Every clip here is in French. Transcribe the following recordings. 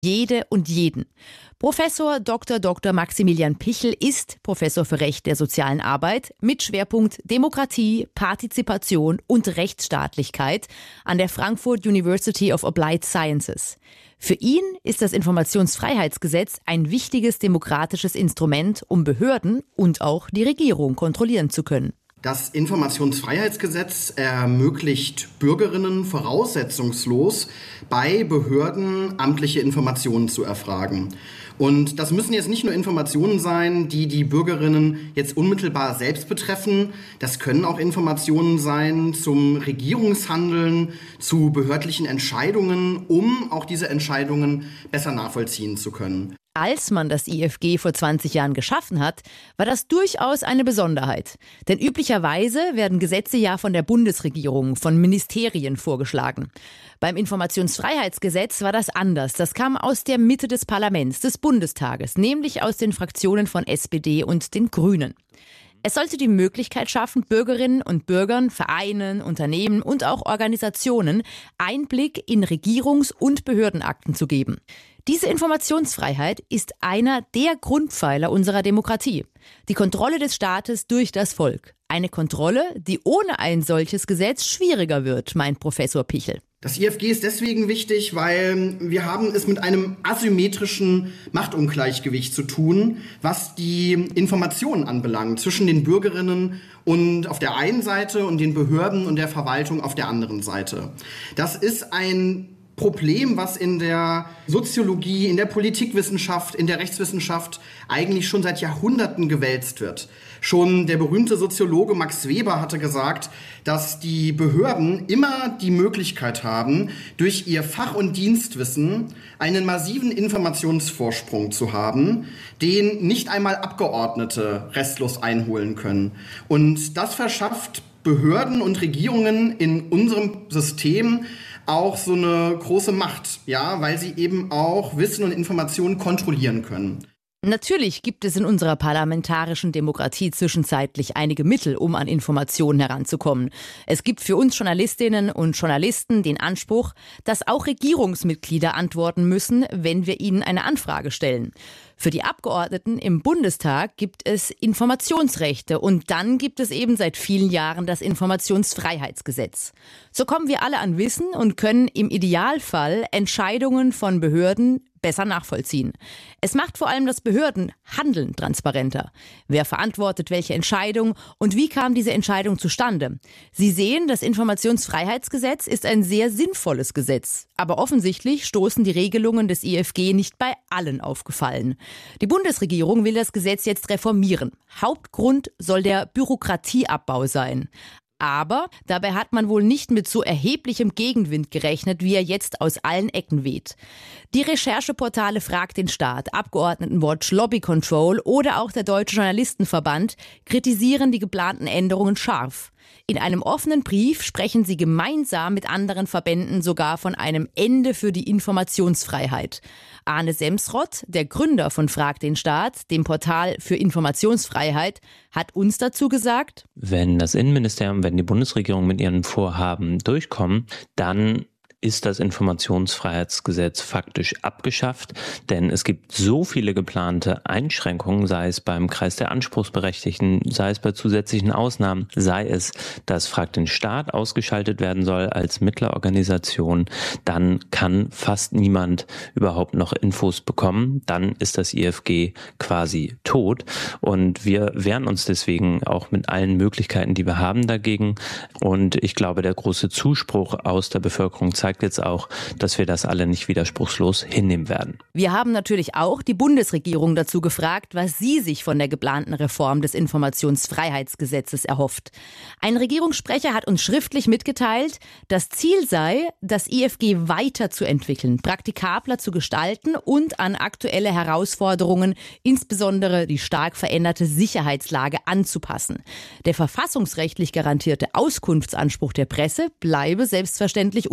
Jede und jeden. Professor Dr. Maximilian Pichel ist Professor für Recht der sozialen Arbeit mit Schwerpunkt Demokratie, Partizipation und Rechtsstaatlichkeit an der Frankfurt University of Applied Sciences. Für ihn ist das Informationsfreiheitsgesetz ein wichtiges demokratisches Instrument, um Behörden und auch die Regierung kontrollieren zu können. Das Informationsfreiheitsgesetz ermöglicht Bürgerinnen voraussetzungslos bei Behörden amtliche Informationen zu erfragen. Und das müssen jetzt nicht nur Informationen sein, die die Bürgerinnen jetzt unmittelbar selbst betreffen. Das können auch Informationen sein zum Regierungshandeln, zu behördlichen Entscheidungen, um auch diese Entscheidungen besser nachvollziehen zu können. Als man das IFG vor 20 Jahren geschaffen hat, war das durchaus eine Besonderheit. Denn üblicherweise werden Gesetze ja von der Bundesregierung, von Ministerien vorgeschlagen. Beim Informationsfreiheitsgesetz war das anders. Das kam aus der Mitte des Parlaments, des Bundestages, nämlich aus den Fraktionen von SPD und den Grünen. Es sollte die Möglichkeit schaffen, Bürgerinnen und Bürgern, Vereinen, Unternehmen und auch Organisationen Einblick in Regierungs- und Behördenakten zu geben. Diese Informationsfreiheit ist einer der Grundpfeiler unserer Demokratie. Die Kontrolle des Staates durch das Volk. Eine Kontrolle, die ohne ein solches Gesetz schwieriger wird, meint Professor Pichel. Das IFG ist deswegen wichtig, weil wir haben es mit einem asymmetrischen Machtungleichgewicht zu tun, was die Informationen anbelangt zwischen den Bürgerinnen und auf der einen Seite und den Behörden und der Verwaltung auf der anderen Seite. Das ist ein Problem, was in der Soziologie, in der Politikwissenschaft, in der Rechtswissenschaft eigentlich schon seit Jahrhunderten gewälzt wird. Schon der berühmte Soziologe Max Weber hatte gesagt, dass die Behörden immer die Möglichkeit haben, durch ihr Fach- und Dienstwissen einen massiven Informationsvorsprung zu haben, den nicht einmal Abgeordnete restlos einholen können. Und das verschafft Behörden und Regierungen in unserem System auch so eine große Macht, ja, weil sie eben auch Wissen und Informationen kontrollieren können. Natürlich gibt es in unserer parlamentarischen Demokratie zwischenzeitlich einige Mittel, um an Informationen heranzukommen. Es gibt für uns Journalistinnen und Journalisten den Anspruch, dass auch Regierungsmitglieder antworten müssen, wenn wir ihnen eine Anfrage stellen. Für die Abgeordneten im Bundestag gibt es Informationsrechte und dann gibt es eben seit vielen Jahren das Informationsfreiheitsgesetz. So kommen wir alle an Wissen und können im Idealfall Entscheidungen von Behörden besser nachvollziehen. Es macht vor allem das Behördenhandeln transparenter. Wer verantwortet welche Entscheidung und wie kam diese Entscheidung zustande? Sie sehen, das Informationsfreiheitsgesetz ist ein sehr sinnvolles Gesetz. Aber offensichtlich stoßen die Regelungen des IFG nicht bei allen auf Gefallen. Die Bundesregierung will das Gesetz jetzt reformieren. Hauptgrund soll der Bürokratieabbau sein. Aber dabei hat man wohl nicht mit so erheblichem Gegenwind gerechnet, wie er jetzt aus allen Ecken weht. Die Rechercheportale Frag den Staat, Abgeordnetenwatch, Lobby Control oder auch der Deutsche Journalistenverband kritisieren die geplanten Änderungen scharf. In einem offenen Brief sprechen sie gemeinsam mit anderen Verbänden sogar von einem Ende für die Informationsfreiheit. Arne Semsrott, der Gründer von Frag den Staat, dem Portal für Informationsfreiheit, hat uns dazu gesagt: Wenn das Innenministerium, wenn die Bundesregierung mit ihren Vorhaben durchkommen, dann ist das Informationsfreiheitsgesetz faktisch abgeschafft, denn es gibt so viele geplante Einschränkungen, sei es beim Kreis der Anspruchsberechtigten, sei es bei zusätzlichen Ausnahmen, sei es, dass Frag den Staat ausgeschaltet werden soll als Mittlerorganisation, dann kann fast niemand überhaupt noch Infos bekommen, dann ist das IFG quasi tot und wir wehren uns deswegen auch mit allen Möglichkeiten, die wir haben, dagegen und ich glaube, der große Zuspruch aus der Bevölkerung zeigt jetzt auch, dass wir das alle nicht widerspruchslos hinnehmen werden. Wir haben natürlich auch die Bundesregierung dazu gefragt, was sie sich von der geplanten Reform des Informationsfreiheitsgesetzes erhofft. Ein Regierungssprecher hat uns schriftlich mitgeteilt, das Ziel sei, das IFG weiterzuentwickeln, praktikabler zu gestalten und an aktuelle Herausforderungen, insbesondere die stark veränderte Sicherheitslage, anzupassen. Der verfassungsrechtlich garantierte Auskunftsanspruch der Presse bleibe selbstverständlich unberührt.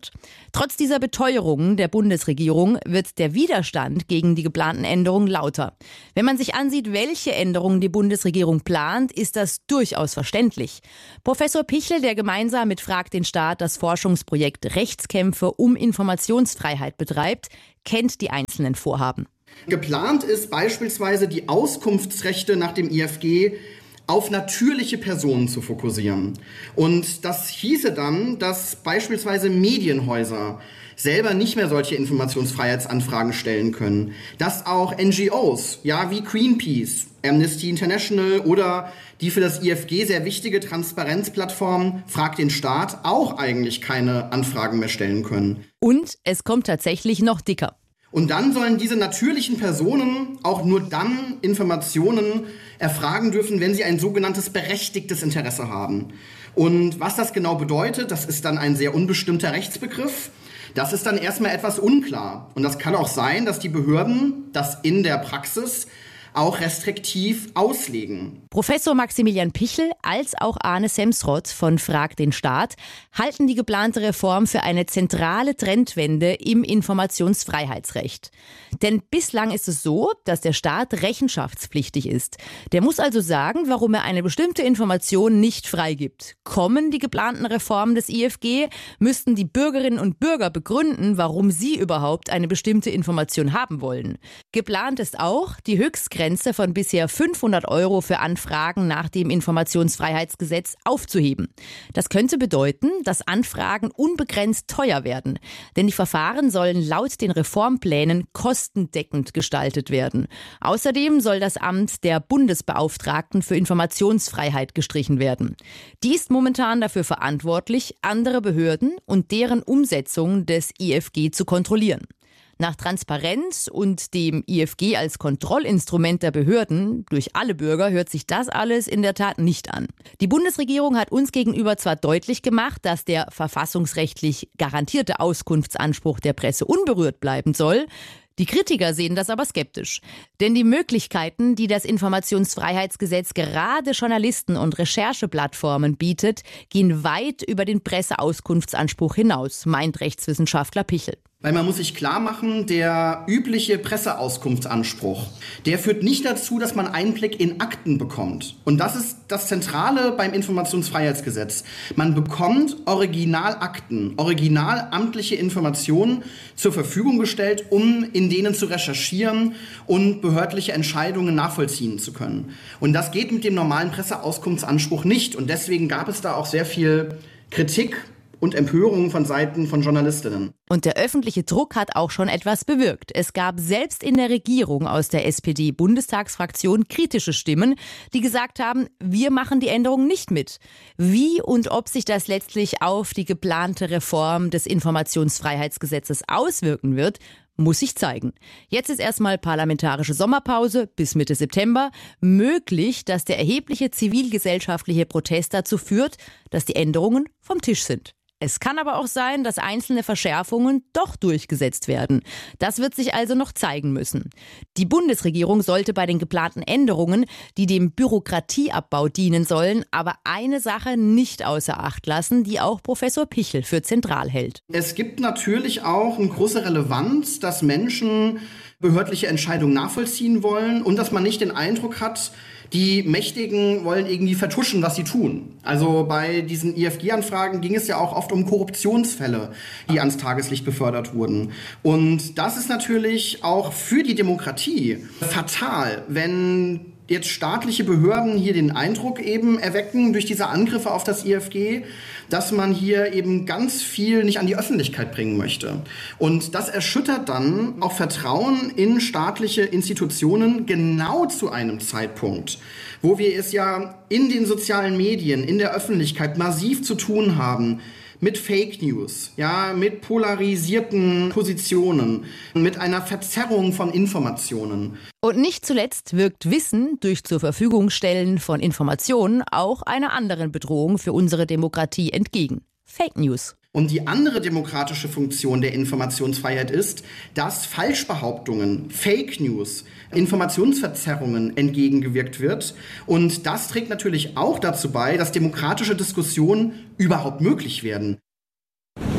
wird. Trotz dieser Beteuerungen der Bundesregierung wird der Widerstand gegen die geplanten Änderungen lauter. Wenn man sich ansieht, welche Änderungen die Bundesregierung plant, ist das durchaus verständlich. Professor Pichel, der gemeinsam mit Frag den Staat das Forschungsprojekt Rechtskämpfe um Informationsfreiheit betreibt, kennt die einzelnen Vorhaben. Geplant ist beispielsweise, die Auskunftsrechte nach dem IFG auf natürliche Personen zu fokussieren. Und das hieße dann, dass beispielsweise Medienhäuser selber nicht mehr solche Informationsfreiheitsanfragen stellen können. Dass auch NGOs, ja, wie Greenpeace, Amnesty International oder die für das IFG sehr wichtige Transparenzplattform Frag den Staat auch eigentlich keine Anfragen mehr stellen können. Und es kommt tatsächlich noch dicker. Und dann sollen diese natürlichen Personen auch nur dann Informationen erfragen dürfen, wenn sie ein sogenanntes berechtigtes Interesse haben. Und was das genau bedeutet, das ist dann ein sehr unbestimmter Rechtsbegriff. Das ist dann erstmal etwas unklar. Und das kann auch sein, dass die Behörden das in der Praxis auch restriktiv auslegen. Professor Maximilian Pichel als auch Arne Semsrott von Frag den Staat halten die geplante Reform für eine zentrale Trendwende im Informationsfreiheitsrecht. Denn bislang ist es so, dass der Staat rechenschaftspflichtig ist. Der muss also sagen, warum er eine bestimmte Information nicht freigibt. Kommen die geplanten Reformen des IFG, müssten die Bürgerinnen und Bürger begründen, warum sie überhaupt eine bestimmte Information haben wollen. Geplant ist auch, die Höchstgrenze von bisher 500 € für Anfragen nach dem Informationsfreiheitsgesetz aufzuheben. Das könnte bedeuten, dass Anfragen unbegrenzt teuer werden. Denn die Verfahren sollen laut den Reformplänen kostendeckend gestaltet werden. Außerdem soll das Amt der Bundesbeauftragten für Informationsfreiheit gestrichen werden. Die ist momentan dafür verantwortlich, andere Behörden und deren Umsetzung des IFG zu kontrollieren. Nach Transparenz und dem IFG als Kontrollinstrument der Behörden durch alle Bürger hört sich das alles in der Tat nicht an. Die Bundesregierung hat uns gegenüber zwar deutlich gemacht, dass der verfassungsrechtlich garantierte Auskunftsanspruch der Presse unberührt bleiben soll. Die Kritiker sehen das aber skeptisch. Denn die Möglichkeiten, die das Informationsfreiheitsgesetz gerade Journalisten und Rechercheplattformen bietet, gehen weit über den Presseauskunftsanspruch hinaus, meint Rechtswissenschaftler Pichel. Weil man muss sich klar machen, der übliche Presseauskunftsanspruch, der führt nicht dazu, dass man Einblick in Akten bekommt. Und das ist das Zentrale beim Informationsfreiheitsgesetz. Man bekommt Originalakten, originalamtliche Informationen zur Verfügung gestellt, um in denen zu recherchieren und behördliche Entscheidungen nachvollziehen zu können. Und das geht mit dem normalen Presseauskunftsanspruch nicht. Und deswegen gab es da auch sehr viel Kritik und Empörung von Seiten von Journalistinnen. Und der öffentliche Druck hat auch schon etwas bewirkt. Es gab selbst in der Regierung aus der SPD-Bundestagsfraktion kritische Stimmen, die gesagt haben, wir machen die Änderung nicht mit. Wie und ob sich das letztlich auf die geplante Reform des Informationsfreiheitsgesetzes auswirken wird, muss sich zeigen. Jetzt ist erstmal parlamentarische Sommerpause bis Mitte September. Möglich, dass der erhebliche zivilgesellschaftliche Protest dazu führt, dass die Änderungen vom Tisch sind. Es kann aber auch sein, dass einzelne Verschärfungen doch durchgesetzt werden. Das wird sich also noch zeigen müssen. Die Bundesregierung sollte bei den geplanten Änderungen, die dem Bürokratieabbau dienen sollen, aber eine Sache nicht außer Acht lassen, die auch Professor Pichel für zentral hält. Es gibt natürlich auch eine große Relevanz, dass Menschen behördliche Entscheidungen nachvollziehen wollen und dass man nicht den Eindruck hat, die Mächtigen wollen irgendwie vertuschen, was sie tun. Also bei diesen IFG-Anfragen ging es ja auch oft um Korruptionsfälle, die ans Tageslicht befördert wurden. Und das ist natürlich auch für die Demokratie fatal, wenn jetzt staatliche Behörden hier den Eindruck eben erwecken durch diese Angriffe auf das IFG, dass man hier eben ganz viel nicht an die Öffentlichkeit bringen möchte. Und das erschüttert dann auch Vertrauen in staatliche Institutionen genau zu einem Zeitpunkt, wo wir es ja in den sozialen Medien, in der Öffentlichkeit massiv zu tun haben mit Fake News, ja, mit polarisierten Positionen, mit einer Verzerrung von Informationen. Und nicht zuletzt wirkt Wissen durch zur Verfügung stellen von Informationen auch einer anderen Bedrohung für unsere Demokratie entgegen: Fake News. Und die andere demokratische Funktion der Informationsfreiheit ist, dass Falschbehauptungen, Fake News, Informationsverzerrungen entgegengewirkt wird. Und das trägt natürlich auch dazu bei, dass demokratische Diskussionen überhaupt möglich werden.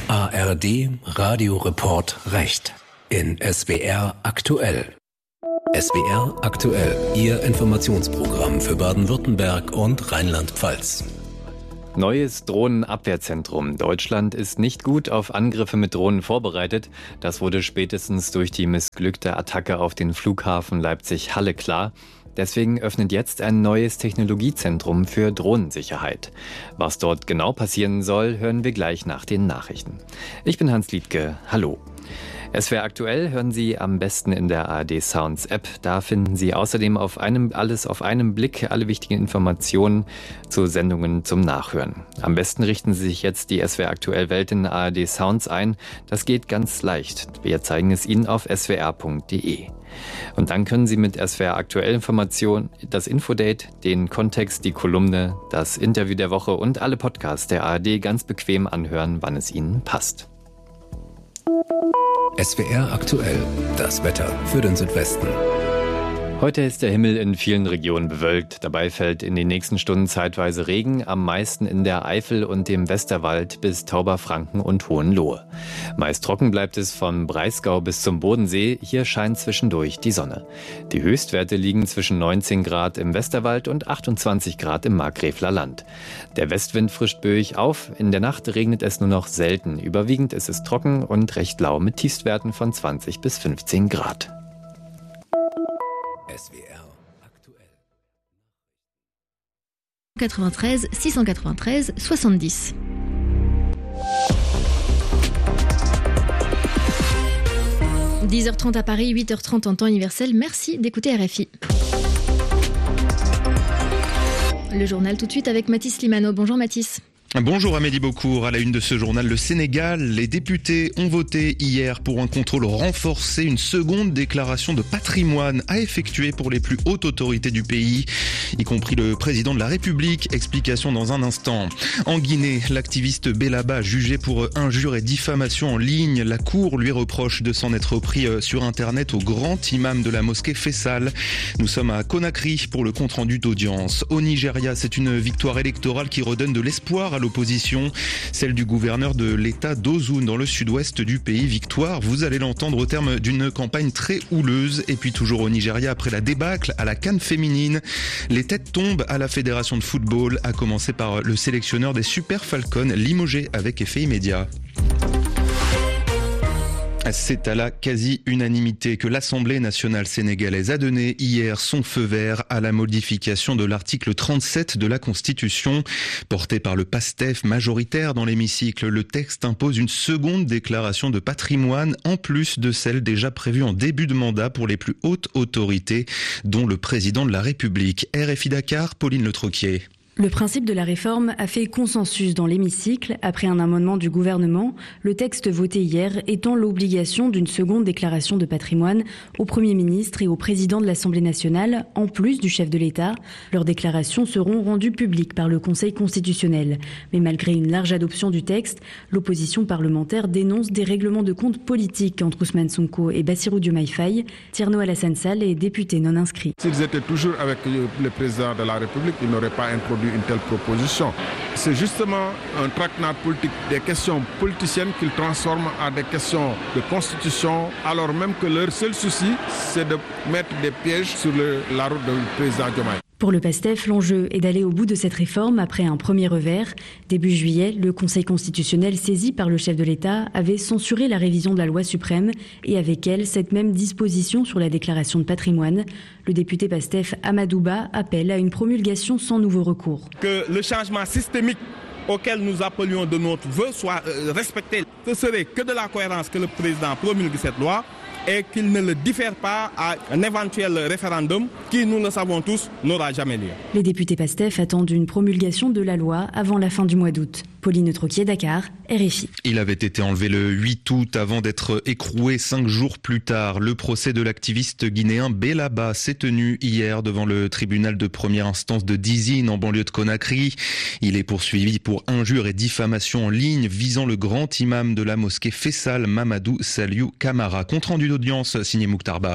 ARD Radio Report Recht in SWR aktuell. SWR aktuell, Ihr Informationsprogramm für Baden-Württemberg und Rheinland-Pfalz. Neues Drohnenabwehrzentrum. Deutschland ist nicht gut auf Angriffe mit Drohnen vorbereitet. Das wurde spätestens durch die missglückte Attacke auf den Flughafen Leipzig-Halle klar. Deswegen öffnet jetzt ein neues Technologiezentrum für Drohnensicherheit. Was dort genau passieren soll, hören wir gleich nach den Nachrichten. Ich bin Hans Liedtke. Hallo. SWR aktuell hören Sie am besten in der ARD Sounds App. Da finden Sie außerdem alles auf einem Blick, alle wichtigen Informationen zu Sendungen zum Nachhören. Am besten richten Sie sich jetzt die SWR aktuell Welt in ARD Sounds ein. Das geht ganz leicht. Wir zeigen es Ihnen auf swr.de. Und dann können Sie mit SWR aktuell Informationen, das Infodate, den Kontext, die Kolumne, das Interview der Woche und alle Podcasts der ARD ganz bequem anhören, wann es Ihnen passt. SWR aktuell, das Wetter für den Südwesten. Heute ist der Himmel in vielen Regionen bewölkt. Dabei fällt in den nächsten Stunden zeitweise Regen, am meisten in der Eifel und dem Westerwald bis Tauberfranken und Hohenlohe. Meist trocken bleibt es vom Breisgau bis zum Bodensee. Hier scheint zwischendurch die Sonne. Die Höchstwerte liegen zwischen 19 Grad im Westerwald und 28 Grad im Markgräfler Land. Der Westwind frischt böig auf. In der Nacht regnet es nur noch selten. Überwiegend ist es trocken und recht lau mit Tiefstwerten von 20 bis 15 Grad. SWR aktuell. 93 693 70. « 10h30 à Paris, 8h30 en temps universel. Merci d'écouter RFI. Le journal tout de suite avec Mathis Limano. Bonjour Mathis. Bonjour Amélie Beaucourt. À la une de ce journal, le Sénégal, les députés ont voté hier pour un contrôle renforcé. Une seconde déclaration de patrimoine à effectuer pour les plus hautes autorités du pays, y compris le président de la République. Explication dans un instant. En Guinée, l'activiste Bellaba jugé pour injure et diffamation en ligne. La Cour lui reproche de s'en être pris sur Internet au grand imam de la mosquée Fessal. Nous sommes à Conakry pour le compte-rendu d'audience. Au Nigeria, c'est une victoire électorale qui redonne de l'espoir à l'opposition, celle du gouverneur de l'État d'Osun dans le sud-ouest du pays. Victoire, vous allez l'entendre, au terme d'une campagne très houleuse. Et puis toujours au Nigeria, après la débâcle à la CAN féminine, les têtes tombent à la fédération de football, à commencer par le sélectionneur des Super Falcons, limogé avec effet immédiat. C'est à la quasi-unanimité que l'Assemblée nationale sénégalaise a donné hier son feu vert à la modification de l'article 37 de la Constitution. Porté par le PASTEF majoritaire dans l'hémicycle, le texte impose une seconde déclaration de patrimoine en plus de celle déjà prévue en début de mandat pour les plus hautes autorités, dont le président de la République. RFI Dakar, Pauline Le Troquier. Le principe de la réforme a fait consensus dans l'hémicycle. Après un amendement du gouvernement, le texte voté hier étend l'obligation d'une seconde déclaration de patrimoine au Premier ministre et au président de l'Assemblée nationale, en plus du chef de l'État. Leurs déclarations seront rendues publiques par le Conseil constitutionnel. Mais malgré une large adoption du texte, l'opposition parlementaire dénonce des règlements de compte politiques entre Ousmane Sonko et Bassirou Diomaye Faye. Thierno Alassane Sall est député non inscrit. S'ils étaient toujours avec le président de la République, ils n'auraient pas introduit une telle proposition. C'est justement un traquenard politique, des questions politiciennes qu'ils transforment en des questions de constitution, alors même que leur seul souci, c'est de mettre des pièges sur la route du président Diomaye. Pour le PASTEF, l'enjeu est d'aller au bout de cette réforme après un premier revers. Début juillet, le Conseil constitutionnel saisi par le chef de l'État avait censuré la révision de la loi suprême et avec elle cette même disposition sur la déclaration de patrimoine. Le député PASTEF Amadouba appelle à une promulgation sans nouveau recours. Que le changement systémique auquel nous appelions de notre vœu soit respecté. Ce serait que de la cohérence que le président promulgue cette loi et qu'il ne le diffère pas à un éventuel référendum qui, nous le savons tous, n'aura jamais lieu. Les députés PASTEF attendent une promulgation de la loi avant la fin du mois d'août. Pauline Troquier, Dakar, RFI. Il avait été enlevé le 8 août avant d'être écroué 5 jours plus tard. Le procès de l'activiste guinéen Bellaba s'est tenu hier devant le tribunal de première instance de Dizine en banlieue de Conakry. Il est poursuivi pour injure et diffamation en ligne visant le grand imam de la mosquée Fessal, Mamadou Saliou Camara. Compte rendu d'audience signé Mouktarba.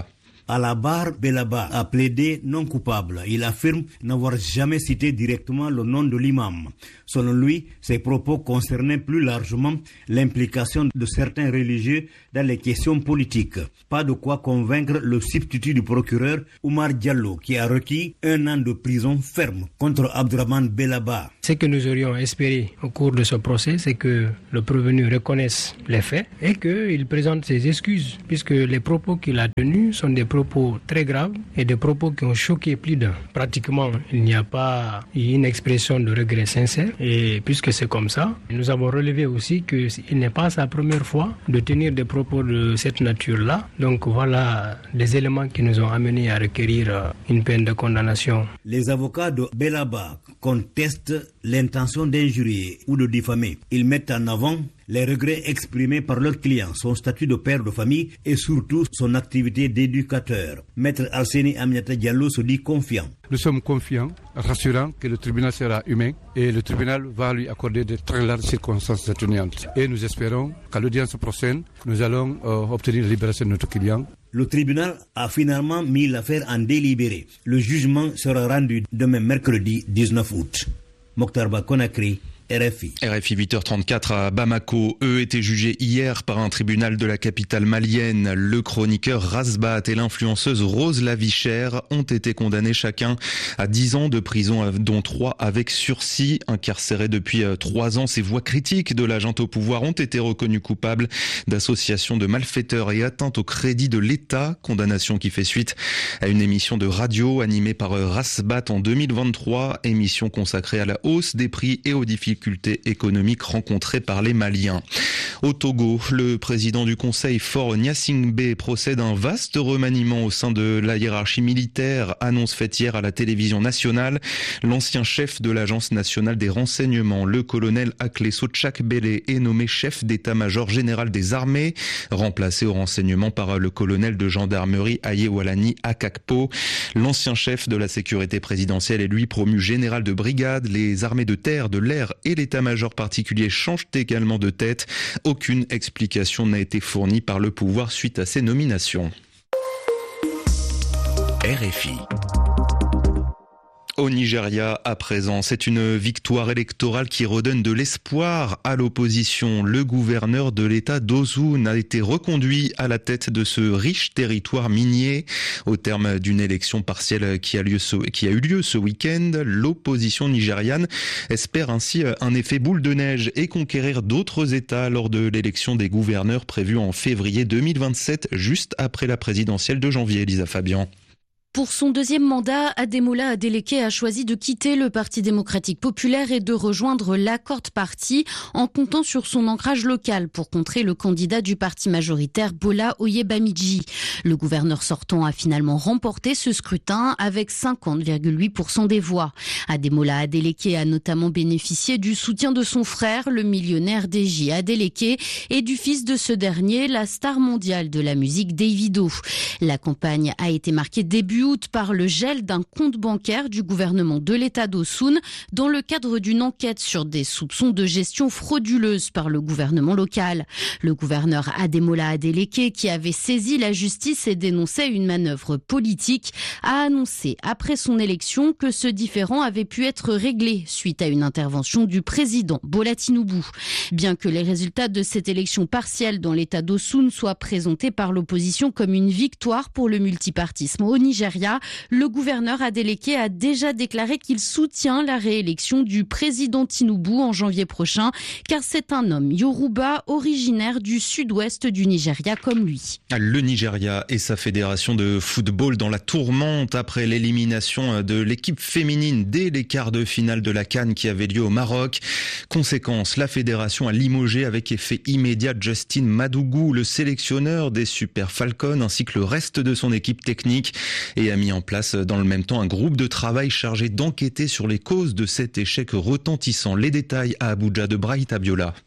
À la barre, Belaba a plaidé non coupable. Il affirme n'avoir jamais cité directement le nom de l'imam. Selon lui, ses propos concernaient plus largement l'implication de certains religieux dans les questions politiques. Pas de quoi convaincre le substitut du procureur Oumar Diallo qui a requis 1 an de prison ferme contre Abdourahmane Belaba. Ce que nous aurions espéré au cours de ce procès, c'est que le prévenu reconnaisse les faits et qu'il présente ses excuses, puisque les propos qu'il a tenus sont des propos très graves et des propos qui ont choqué plus d'un. Pratiquement, il n'y a pas une expression de regret sincère. Et puisque c'est comme ça, nous avons relevé aussi qu'il n'est pas sa première fois de tenir des propos de cette nature-là. Donc voilà des éléments qui nous ont amenés à requérir une peine de condamnation. Les avocats de Belaba contestent l'intention d'injurier ou de diffamer. Ils mettent en avant les regrets exprimés par leur client, son statut de père de famille et surtout son activité d'éducateur. Maître Alseni Aminata Diallo se dit confiant. Nous sommes confiants, rassurants que le tribunal sera humain et le tribunal va lui accorder de très larges circonstances atténuantes. Et nous espérons qu'à l'audience prochaine, nous allons obtenir la libération de notre client. Le tribunal a finalement mis l'affaire en délibéré. Le jugement sera rendu demain mercredi 19 août. Mokhtar Conakry, RFI. RFI 8h34 à Bamako. Eux étaient jugés hier par un tribunal de la capitale malienne. Le chroniqueur Rasbat et l'influenceuse Rose Lavichère ont été condamnés chacun à 10 ans de prison, dont 3 avec sursis. Incarcérés depuis 3 ans, ces voix critiques de la junte au pouvoir ont été reconnues coupables d'association de malfaiteurs et atteinte au crédit de l'État. Condamnation qui fait suite à une émission de radio animée par Rasbat en 2023. Émission consacrée à la hausse des prix et aux difficultés économiques rencontrées par les Maliens. Au Togo, le président du Conseil, Faure Gnassingbé, procède à un vaste remaniement au sein de la hiérarchie militaire. Annonce faite hier à la télévision nationale. L'ancien chef de l'Agence nationale des renseignements, le colonel Akleso Tchakbele, est nommé chef d'état-major général des armées, remplacé au renseignement par le colonel de gendarmerie Ayewalani Akakpo. L'ancien chef de la sécurité présidentielle est lui promu général de brigade. Les armées de terre, de l'air et l'état-major particulier changent également de tête. Aucune explication n'a été fournie par le pouvoir suite à ces nominations. RFI. Au Nigeria, à présent, c'est une victoire électorale qui redonne de l'espoir à l'opposition. Le gouverneur de l'État d'Osun a été reconduit à la tête de ce riche territoire minier. Au terme d'une élection partielle qui a eu lieu ce week-end, l'opposition nigériane espère ainsi un effet boule de neige et conquérir d'autres États lors de l'élection des gouverneurs prévue en février 2027, juste après la présidentielle de janvier. Elisa Fabian. Pour son deuxième mandat, Ademola Adeleke a choisi de quitter le Parti démocratique populaire et de rejoindre l'Accord Party en comptant sur son ancrage local pour contrer le candidat du parti majoritaire Bola Oyebamiji. Le gouverneur sortant a finalement remporté ce scrutin avec 50,8% des voix. Ademola Adeleke a notamment bénéficié du soutien de son frère, le millionnaire Deji Adeleke, et du fils de ce dernier, la star mondiale de la musique Davido. La campagne a été marquée début août par le gel d'un compte bancaire du gouvernement de l'État d'Osun dans le cadre d'une enquête sur des soupçons de gestion frauduleuse par le gouvernement local. Le gouverneur Ademola Adeleke, qui avait saisi la justice et dénonçait une manœuvre politique, a annoncé après son élection que ce différend avait pu être réglé suite à une intervention du président Bola Tinubu. Bien que les résultats de cette élection partielle dans l'État d'Osun soient présentés par l'opposition comme une victoire pour le multipartisme au Nigeria, le gouverneur Adeleke a déjà déclaré qu'il soutient la réélection du président Tinubu en janvier prochain, car c'est un homme Yoruba originaire du sud-ouest du Nigeria comme lui. Le Nigeria et sa fédération de football dans la tourmente après l'élimination de l'équipe féminine dès les quarts de finale de la CAN qui avait lieu au Maroc. Conséquence, la fédération a limogé avec effet immédiat Justin Madugu, le sélectionneur des Super Falcons, ainsi que le reste de son équipe technique, et a mis en place dans le même temps un groupe de travail chargé d'enquêter sur les causes de cet échec retentissant. Les détails à Abuja de Brahit Abiola.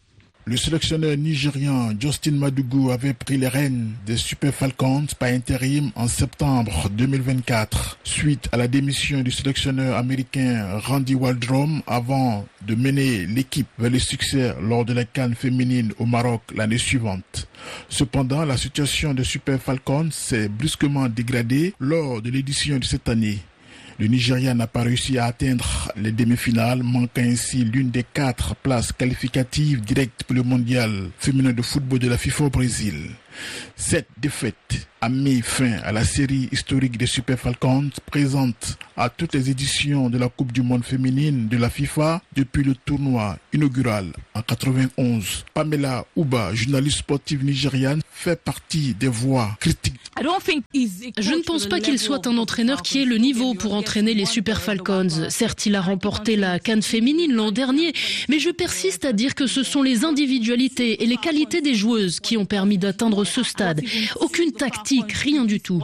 Le sélectionneur nigérian Justin Madugu avait pris les rênes des Super Falcons par intérim en septembre 2024, suite à la démission du sélectionneur américain Randy Waldrum avant de mener l'équipe vers le succès lors de la CAN féminine au Maroc l'année suivante. Cependant, la situation des Super Falcons s'est brusquement dégradée lors de l'édition de cette année. Le Nigeria n'a pas réussi à atteindre les demi-finales, manquant ainsi l'une des 4 places qualificatives directes pour le mondial féminin de football de la FIFA au Brésil. Cette défaite a mis fin à la série historique des Super Falcons, présente à toutes les éditions de la Coupe du Monde féminine de la FIFA depuis le tournoi inaugural en 91. Pamela Uba, journaliste sportive nigériane, fait partie des voix critiques. Je ne pense pas qu'il soit un entraîneur qui ait le niveau pour entraîner les Super Falcons. Certes, il a remporté la CAN féminine l'an dernier, mais je persiste à dire que ce sont les individualités et les qualités des joueuses qui ont permis d'atteindre ce stade. Aucune tactique, rien du tout.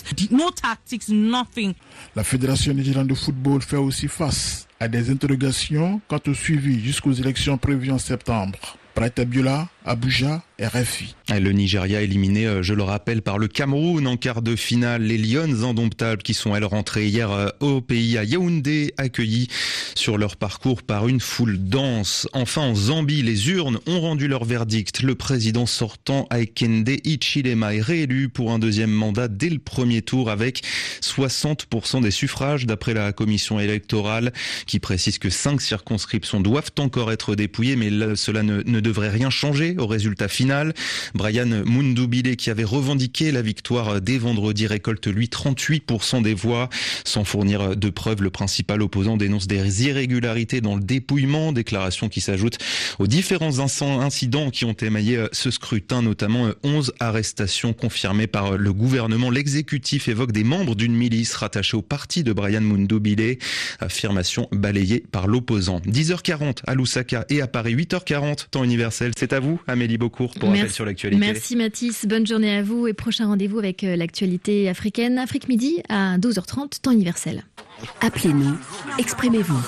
La Fédération nigériane de football fait aussi face à des interrogations quant au suivi jusqu'aux élections prévues en septembre. Prête Abiola, Abuja, RFI. Le Nigeria éliminé, je le rappelle, par le Cameroun en quart de finale. Les Lions indomptables qui sont elles rentrées hier au pays à Yaoundé, accueillis sur leur parcours par une foule dense. Enfin en Zambie, les urnes ont rendu leur verdict. Le président sortant Hakainde Hichilema est réélu pour un deuxième mandat dès le premier tour avec 60% des suffrages d'après la commission électorale qui précise que 5 circonscriptions doivent encore être dépouillées, mais cela ne devrait rien changer au résultat final. Brian Mundubile, qui avait revendiqué la victoire dès vendredi, récolte lui 38% des voix. Sans fournir de preuves, le principal opposant dénonce des irrégularités dans le dépouillement, déclaration qui s'ajoute aux différents incidents qui ont émaillé ce scrutin, notamment 11 arrestations confirmées par le gouvernement. L'exécutif évoque des membres d'une milice rattachée au parti de Brian Mundubile, affirmation balayée par l'opposant. 10h40 à Lusaka et à Paris, 8h40 temps universel. C'est à vous, Amélie Beaucourt, pour rappel sur l'actualité. Merci Mathis, bonne journée à vous et prochain rendez-vous avec l'actualité africaine, Afrique Midi à 12h30 temps universel. Appelez-nous, exprimez-vous.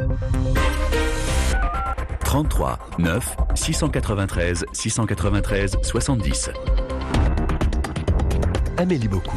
33 9 693 693 70. Amélie Beaucourt.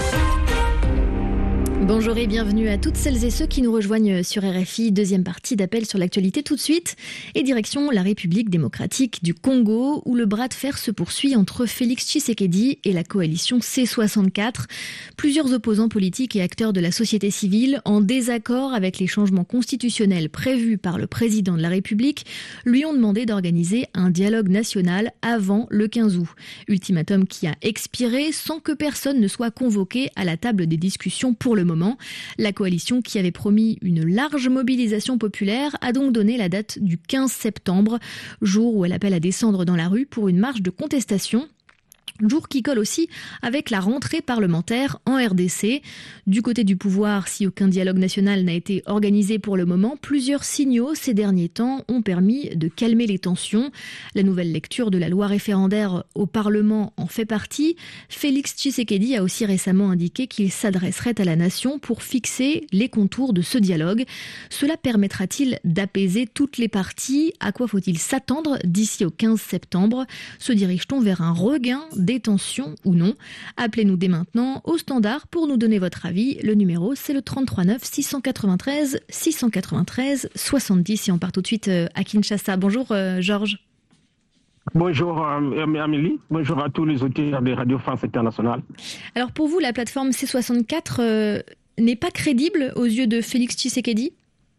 Bonjour et bienvenue à toutes celles et ceux qui nous rejoignent sur RFI. Deuxième partie d'appel sur l'actualité tout de suite. Et direction la République démocratique du Congo où le bras de fer se poursuit entre Félix Tshisekedi et la coalition C64. Plusieurs opposants politiques et acteurs de la société civile en désaccord avec les changements constitutionnels prévus par le président de la République lui ont demandé d'organiser un dialogue national avant le 15 août. Ultimatum qui a expiré sans que personne ne soit convoqué à la table des discussions pour le moment. La coalition, qui avait promis une large mobilisation populaire, a donc donné la date du 15 septembre, jour où elle appelle à descendre dans la rue pour une marche de contestation. Jour qui colle aussi avec la rentrée parlementaire en RDC. Du côté du pouvoir, si aucun dialogue national n'a été organisé pour le moment, plusieurs signaux ces derniers temps ont permis de calmer les tensions. La nouvelle lecture de la loi référendaire au Parlement en fait partie. Félix Tshisekedi a aussi récemment indiqué qu'il s'adresserait à la nation pour fixer les contours de ce dialogue. Cela permettra-t-il d'apaiser toutes les parties ? À quoi faut-il s'attendre d'ici au 15 septembre ? Se dirige-t-on vers un regain des tensions ou non? Appelez-nous dès maintenant au standard pour nous donner votre avis. Le numéro, c'est le 33 9 693 693 70. Et on part tout de suite à Kinshasa. Bonjour Georges. Bonjour Amélie, bonjour à tous les auditeurs de Radio France Internationale. Alors pour vous, la plateforme C64 n'est pas crédible aux yeux de Félix Tshisekedi ?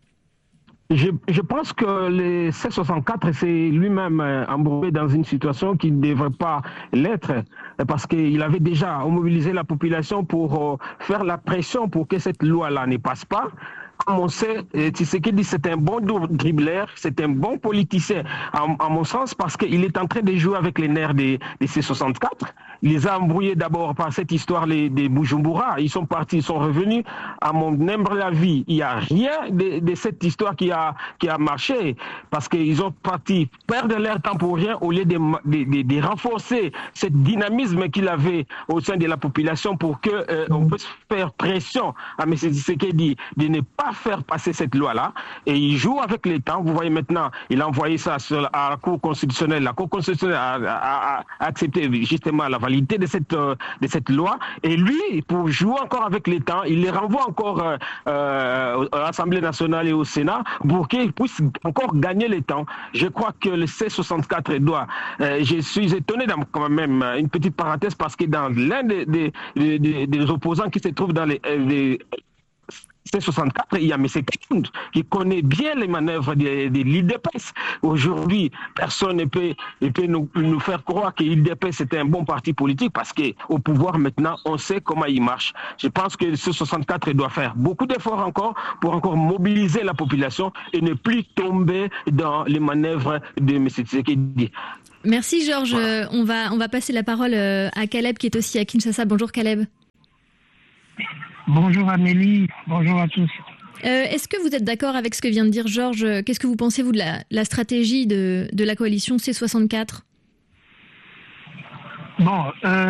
Je pense que le C64 s'est lui-même embourbé dans une situation qui ne devrait pas l'être, parce qu'il avait déjà mobilisé la population pour faire la pression pour que cette loi-là ne passe pas. Comme on sait, Tshisekedi, c'est un bon dribbleur, c'est un bon politicien, à mon sens, parce qu'il est en train de jouer avec les nerfs des C64. Il les a embrouillés d'abord par cette histoire des Bujumbura. Ils sont partis, ils sont revenus. À mon humble avis, il n'y a rien de cette histoire qui a marché, parce qu'ils ont parti perdre leur temps pour rien au lieu de renforcer ce dynamisme qu'il avait au sein de la population pour qu'on puisse faire pression à M. Tshisekedi de ne pas doit faire passer cette loi-là et il joue avec les temps. Vous voyez maintenant, il a envoyé ça à la Cour constitutionnelle. La Cour constitutionnelle a accepté justement la validité de cette loi et lui, pour jouer encore avec les temps, il les renvoie encore à l'Assemblée nationale et au Sénat pour qu'ils puissent encore gagner les temps. Je crois que le C64 doit... je suis étonné quand même, une petite parenthèse, parce que dans l'un des opposants qui se trouve dans les C64, il y a M. Kakoun qui connaît bien les manœuvres de l'IDPS. Aujourd'hui, personne ne peut nous faire croire que l'IDPS était un bon parti politique parce qu'au pouvoir maintenant, on sait comment il marche. Je pense que le C64 doit faire beaucoup d'efforts encore pour encore mobiliser la population et ne plus tomber dans les manœuvres de M. Tshisekedi. Merci Georges. Voilà. On va passer la parole à Caleb qui est aussi à Kinshasa. Bonjour Caleb. Bonjour Amélie, bonjour à tous. Est-ce que vous êtes d'accord avec ce que vient de dire Georges ? Qu'est-ce que vous pensez, vous, de la stratégie de la coalition C64 ? Bon,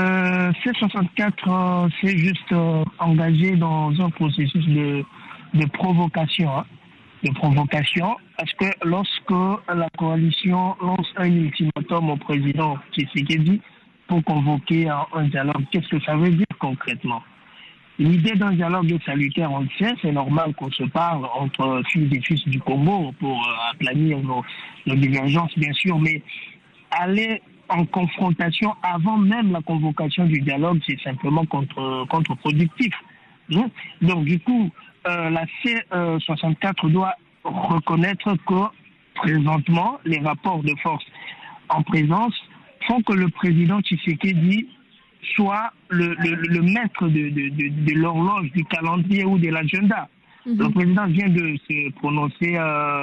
C64 s'est juste engagé dans un processus de provocation. De provocation, parce que lorsque la coalition lance un ultimatum au président Tshisekedi pour convoquer un dialogue, qu'est-ce que ça veut dire concrètement ? L'idée d'un dialogue est salutaire, on le sait, c'est normal qu'on se parle entre filles et fils du Congo pour aplanir nos divergences, bien sûr, mais aller en confrontation avant même la convocation du dialogue, c'est simplement contre-productif. Donc du coup, la C64 doit reconnaître que présentement, les rapports de force en présence font que le président Tshisekedi soit le maître de l'horloge, du calendrier ou de l'agenda. Le président vient de se prononcer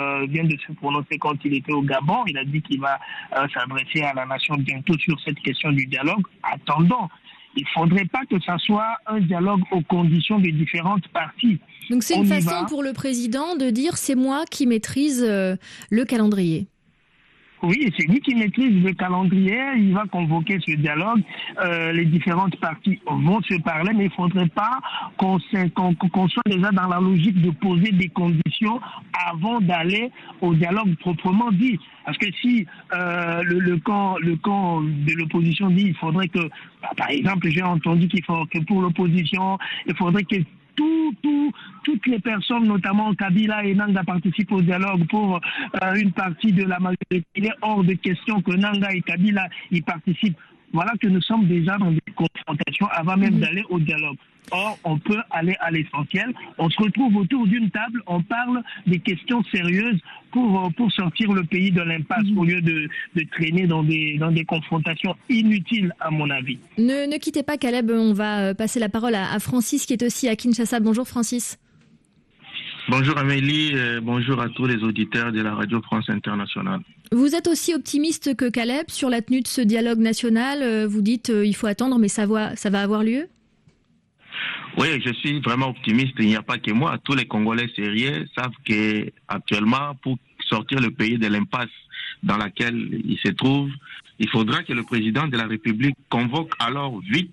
quand il était au Gabon. Il a dit qu'il va s'adresser à la nation bientôt sur cette question du dialogue. Attendons. Il ne faudrait pas que ça soit un dialogue aux conditions des différentes parties. Donc c'est une façon pour le président de dire c'est moi qui maîtrise le calendrier. Oui, c'est lui qui maîtrise le calendrier, il va convoquer ce dialogue, les différentes parties vont se parler, mais il ne faudrait pas qu'on soit déjà dans la logique de poser des conditions avant d'aller au dialogue proprement dit. Parce que si le camp de l'opposition dit il faudrait que, par exemple, j'ai entendu qu'il faut que pour l'opposition, il faudrait que toutes les personnes, notamment Kabila et Nanga, participent au dialogue pour une partie de la majorité. Il est hors de question que Nanga et Kabila y participent. Voilà que nous sommes déjà dans des confrontations avant même d'aller au dialogue. Or, on peut aller à l'essentiel. On se retrouve autour d'une table, on parle des questions sérieuses pour sortir le pays de l'impasse au lieu de traîner dans des confrontations inutiles, à mon avis. Ne quittez pas, Caleb. On va passer la parole à Francis, qui est aussi à Kinshasa. Bonjour, Francis. Bonjour Amélie, bonjour à tous les auditeurs de la Radio France Internationale. Vous êtes aussi optimiste que Caleb sur la tenue de ce dialogue national. Vous dites il faut attendre, mais ça va avoir lieu ? Oui, je suis vraiment optimiste. Il n'y a pas que moi. Tous les Congolais sérieux savent qu'actuellement, pour sortir le pays de l'impasse dans laquelle il se trouve, il faudra que le président de la République convoque alors vite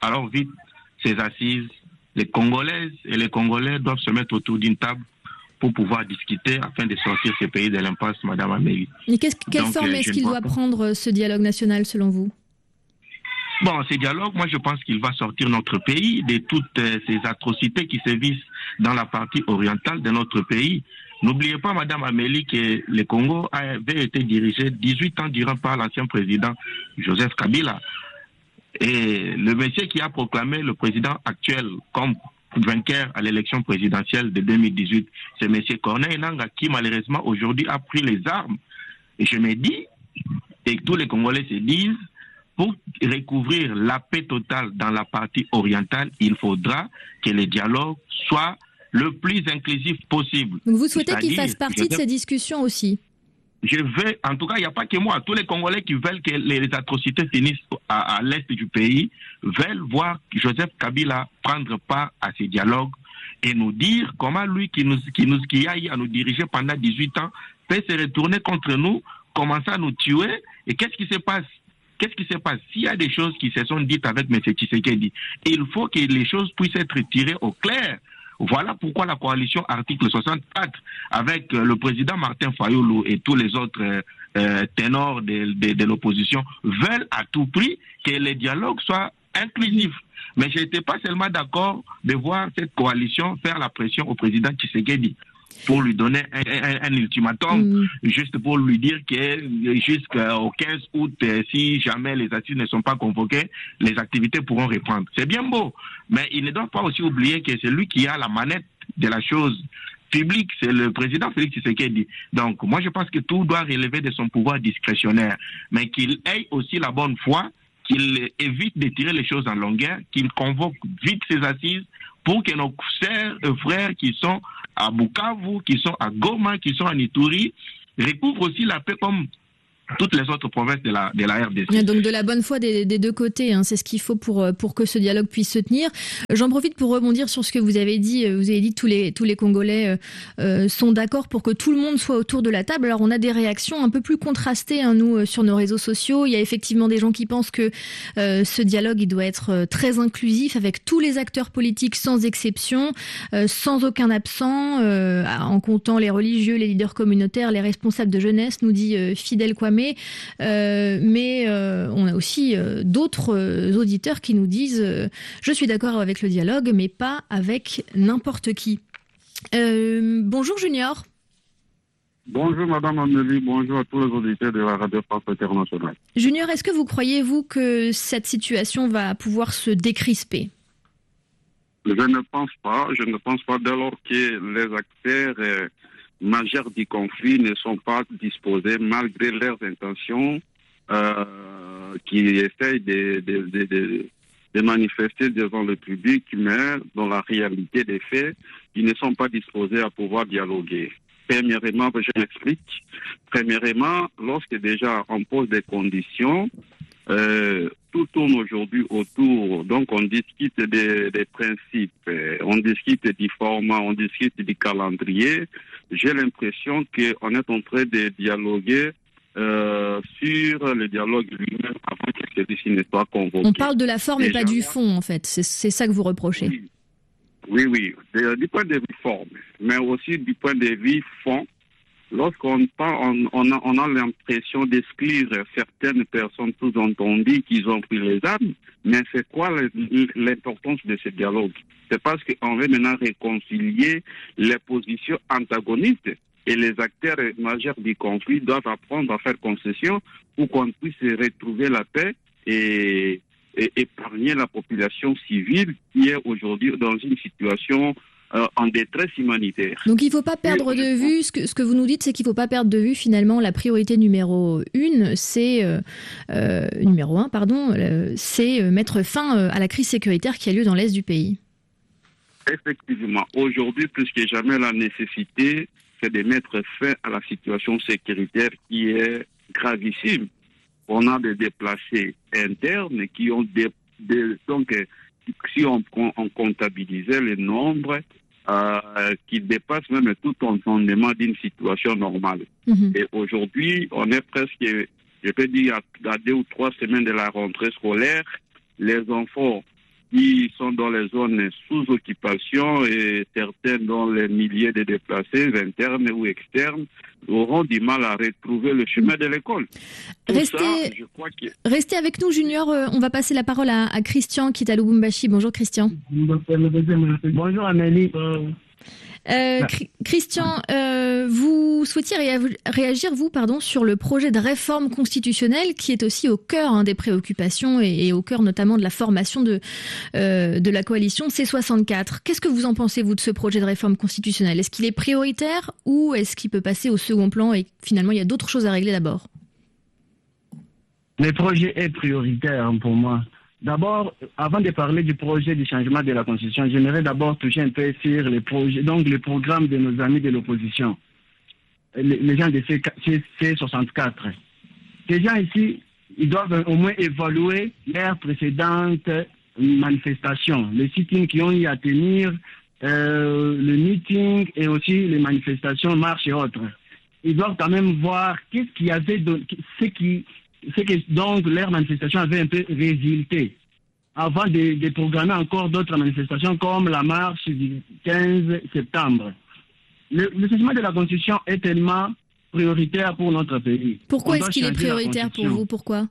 ses assises. Les Congolaises et les Congolais doivent se mettre autour d'une table pour pouvoir discuter afin de sortir ce pays de l'impasse, Madame Amélie. Et quelle forme est-ce qu'il doit prendre, ce dialogue national, selon vous ? Bon, ce dialogue, moi je pense qu'il va sortir notre pays de toutes ces atrocités qui sévissent dans la partie orientale de notre pays. N'oubliez pas, Madame Amélie, que le Congo avait été dirigé 18 ans durant par l'ancien président Joseph Kabila. Et le monsieur qui a proclamé le président actuel comme vainqueur à l'élection présidentielle de 2018, c'est monsieur Corneille Nangaa qui malheureusement aujourd'hui a pris les armes. Et je me dis, et tous les Congolais se disent, pour recouvrir la paix totale dans la partie orientale, il faudra que le dialogue soit le plus inclusif possible. Donc vous souhaitez qu'il fasse partie de ces discussions aussi ? Je veux, en tout cas, il n'y a pas que moi. Tous les Congolais qui veulent que les atrocités finissent à l'est du pays veulent voir Joseph Kabila prendre part à ces dialogues et nous dire comment lui, qui a eu à nous diriger pendant 18 ans, peut se retourner contre nous, commencer à nous tuer. Et qu'est-ce qui se passe ? S'il y a des choses qui se sont dites avec M. Tshisekedi, il faut que les choses puissent être tirées au clair. Voilà pourquoi la coalition article 64, avec le président Martin Fayulu et tous les autres ténors de l'opposition, veulent à tout prix que les dialogues soient inclusifs. Mais je n'étais pas seulement d'accord de voir cette coalition faire la pression au président Tshisekedi pour lui donner un ultimatum, juste pour lui dire que jusqu'au 15 août, si jamais les assises ne sont pas convoquées, les activités pourront reprendre. C'est bien beau, mais il ne doit pas aussi oublier que c'est lui qui a la manette de la chose publique, c'est le président Félix Tshisekedi. Donc, moi, je pense que tout doit relever de son pouvoir discrétionnaire, mais qu'il ait aussi la bonne foi, qu'il évite de tirer les choses en longueur, qu'il convoque vite ses assises pour que nos sœurs et frères qui sont à Bukavu, qui sont à Goma, qui sont à Ituri, recouvrent aussi la paix comme toutes les autres provinces de la RDC. Donc de la bonne foi des deux côtés, hein, c'est ce qu'il faut pour que ce dialogue puisse se tenir. J'en profite pour rebondir sur ce que vous avez dit. Vous avez dit que tous les Congolais sont d'accord pour que tout le monde soit autour de la table. Alors on a des réactions un peu plus contrastées, hein, nous, sur nos réseaux sociaux. Il y a effectivement des gens qui pensent que ce dialogue il doit être très inclusif, avec tous les acteurs politiques sans exception, sans aucun absent, en comptant les religieux, les leaders communautaires, les responsables de jeunesse, nous dit Fidel Kwame. Mais on a aussi d'autres auditeurs qui nous disent je suis d'accord avec le dialogue, mais pas avec n'importe qui. Bonjour Junior. Bonjour Madame Amélie, bonjour à tous les auditeurs de la Radio France Internationale. Junior, est-ce que vous croyez, vous, que cette situation va pouvoir se décrisper ? Je ne pense pas dès lors que les acteurs majeurs du conflit ne sont pas disposés, malgré leurs intentions, qui essayent de manifester devant le public, mais dans la réalité des faits, ils ne sont pas disposés à pouvoir dialoguer. Premièrement, je m'explique. Premièrement, lorsque déjà on pose des conditions, tout tourne aujourd'hui autour, donc on discute des principes, on discute du format, on discute du calendrier. J'ai l'impression qu'on est en train de dialoguer sur le dialogue lui-même avant que celui-ci ne soit convoqué. On parle de la forme et pas du fond, en fait. C'est ça que vous reprochez. Oui. Du point de vue forme, mais aussi du point de vue fond. Lorsqu'on parle, on a l'impression d'exclure certaines personnes sous-entendues qu'ils ont pris les armes, mais c'est quoi l'importance de ce dialogue? C'est parce qu'on veut maintenant réconcilier les positions antagonistes et les acteurs majeurs du conflit doivent apprendre à faire concession pour qu'on puisse retrouver la paix et épargner la population civile qui est aujourd'hui dans une situation en détresse humanitaire. Donc il ne faut pas perdre de vue, ce que vous nous dites, c'est qu'il ne faut pas perdre de vue finalement la priorité numéro 1, c'est c'est mettre fin à la crise sécuritaire qui a lieu dans l'est du pays. Effectivement, aujourd'hui plus que jamais la nécessité c'est de mettre fin à la situation sécuritaire qui est gravissime. On a des déplacés internes qui ont donc si on comptabilisait le nombre qui dépasse même tout entendement d'une situation normale. Et aujourd'hui, on est presque, je peux dire, à 2 ou 3 semaines de la rentrée scolaire. Les enfants qui sont dans les zones sous occupation et certains dans les milliers de déplacés internes ou externes auront du mal à retrouver le chemin de l'école. Restez avec nous, Junior. On va passer la parole à Christian qui est à Lubumbashi. Bonjour Christian. Bonjour Amélie. Christian, vous souhaitiez réagir, sur le projet de réforme constitutionnelle qui est aussi au cœur des préoccupations et au cœur notamment de la formation de la coalition C64. Qu'est-ce que vous en pensez, vous, de ce projet de réforme constitutionnelle? Est-ce qu'il est prioritaire ou est-ce qu'il peut passer au second plan et finalement il y a d'autres choses à régler d'abord? Le projet est prioritaire pour moi. D'abord, avant de parler du projet du changement de la Constitution, j'aimerais d'abord toucher un peu sur les projets, donc le programme de nos amis de l'opposition, les gens de C64. Ces gens ici, ils doivent au moins évaluer leurs précédentes manifestations, les sit-ins qui ont eu à tenir, le meeting et aussi les manifestations, marches et autres. Ils doivent quand même voir qu'est-ce qu'il y avait, c'est que donc leur manifestation avait un peu résulté. avant de programmer encore d'autres manifestations comme la marche du 15 septembre. Le changement de la Constitution est tellement prioritaire pour notre pays. Pourquoi est-ce qu'il est prioritaire pour vous? Pourquoi?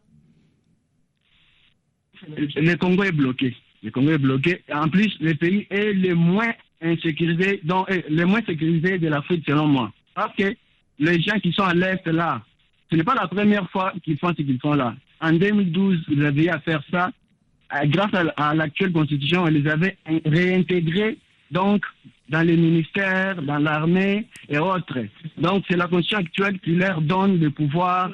Le Congo est bloqué. Le Congo est bloqué. En plus, le pays est le moins insécurisé, de l'Afrique, selon moi. Parce que les gens qui sont à l'Est, là, ce n'est pas la première fois qu'ils font ce qu'ils font là. En 2012, ils avaient à faire ça. Grâce à l'actuelle constitution, ils les avaient réintégrés donc, dans les ministères, dans l'armée et autres. Donc, c'est la constitution actuelle qui leur donne le pouvoir,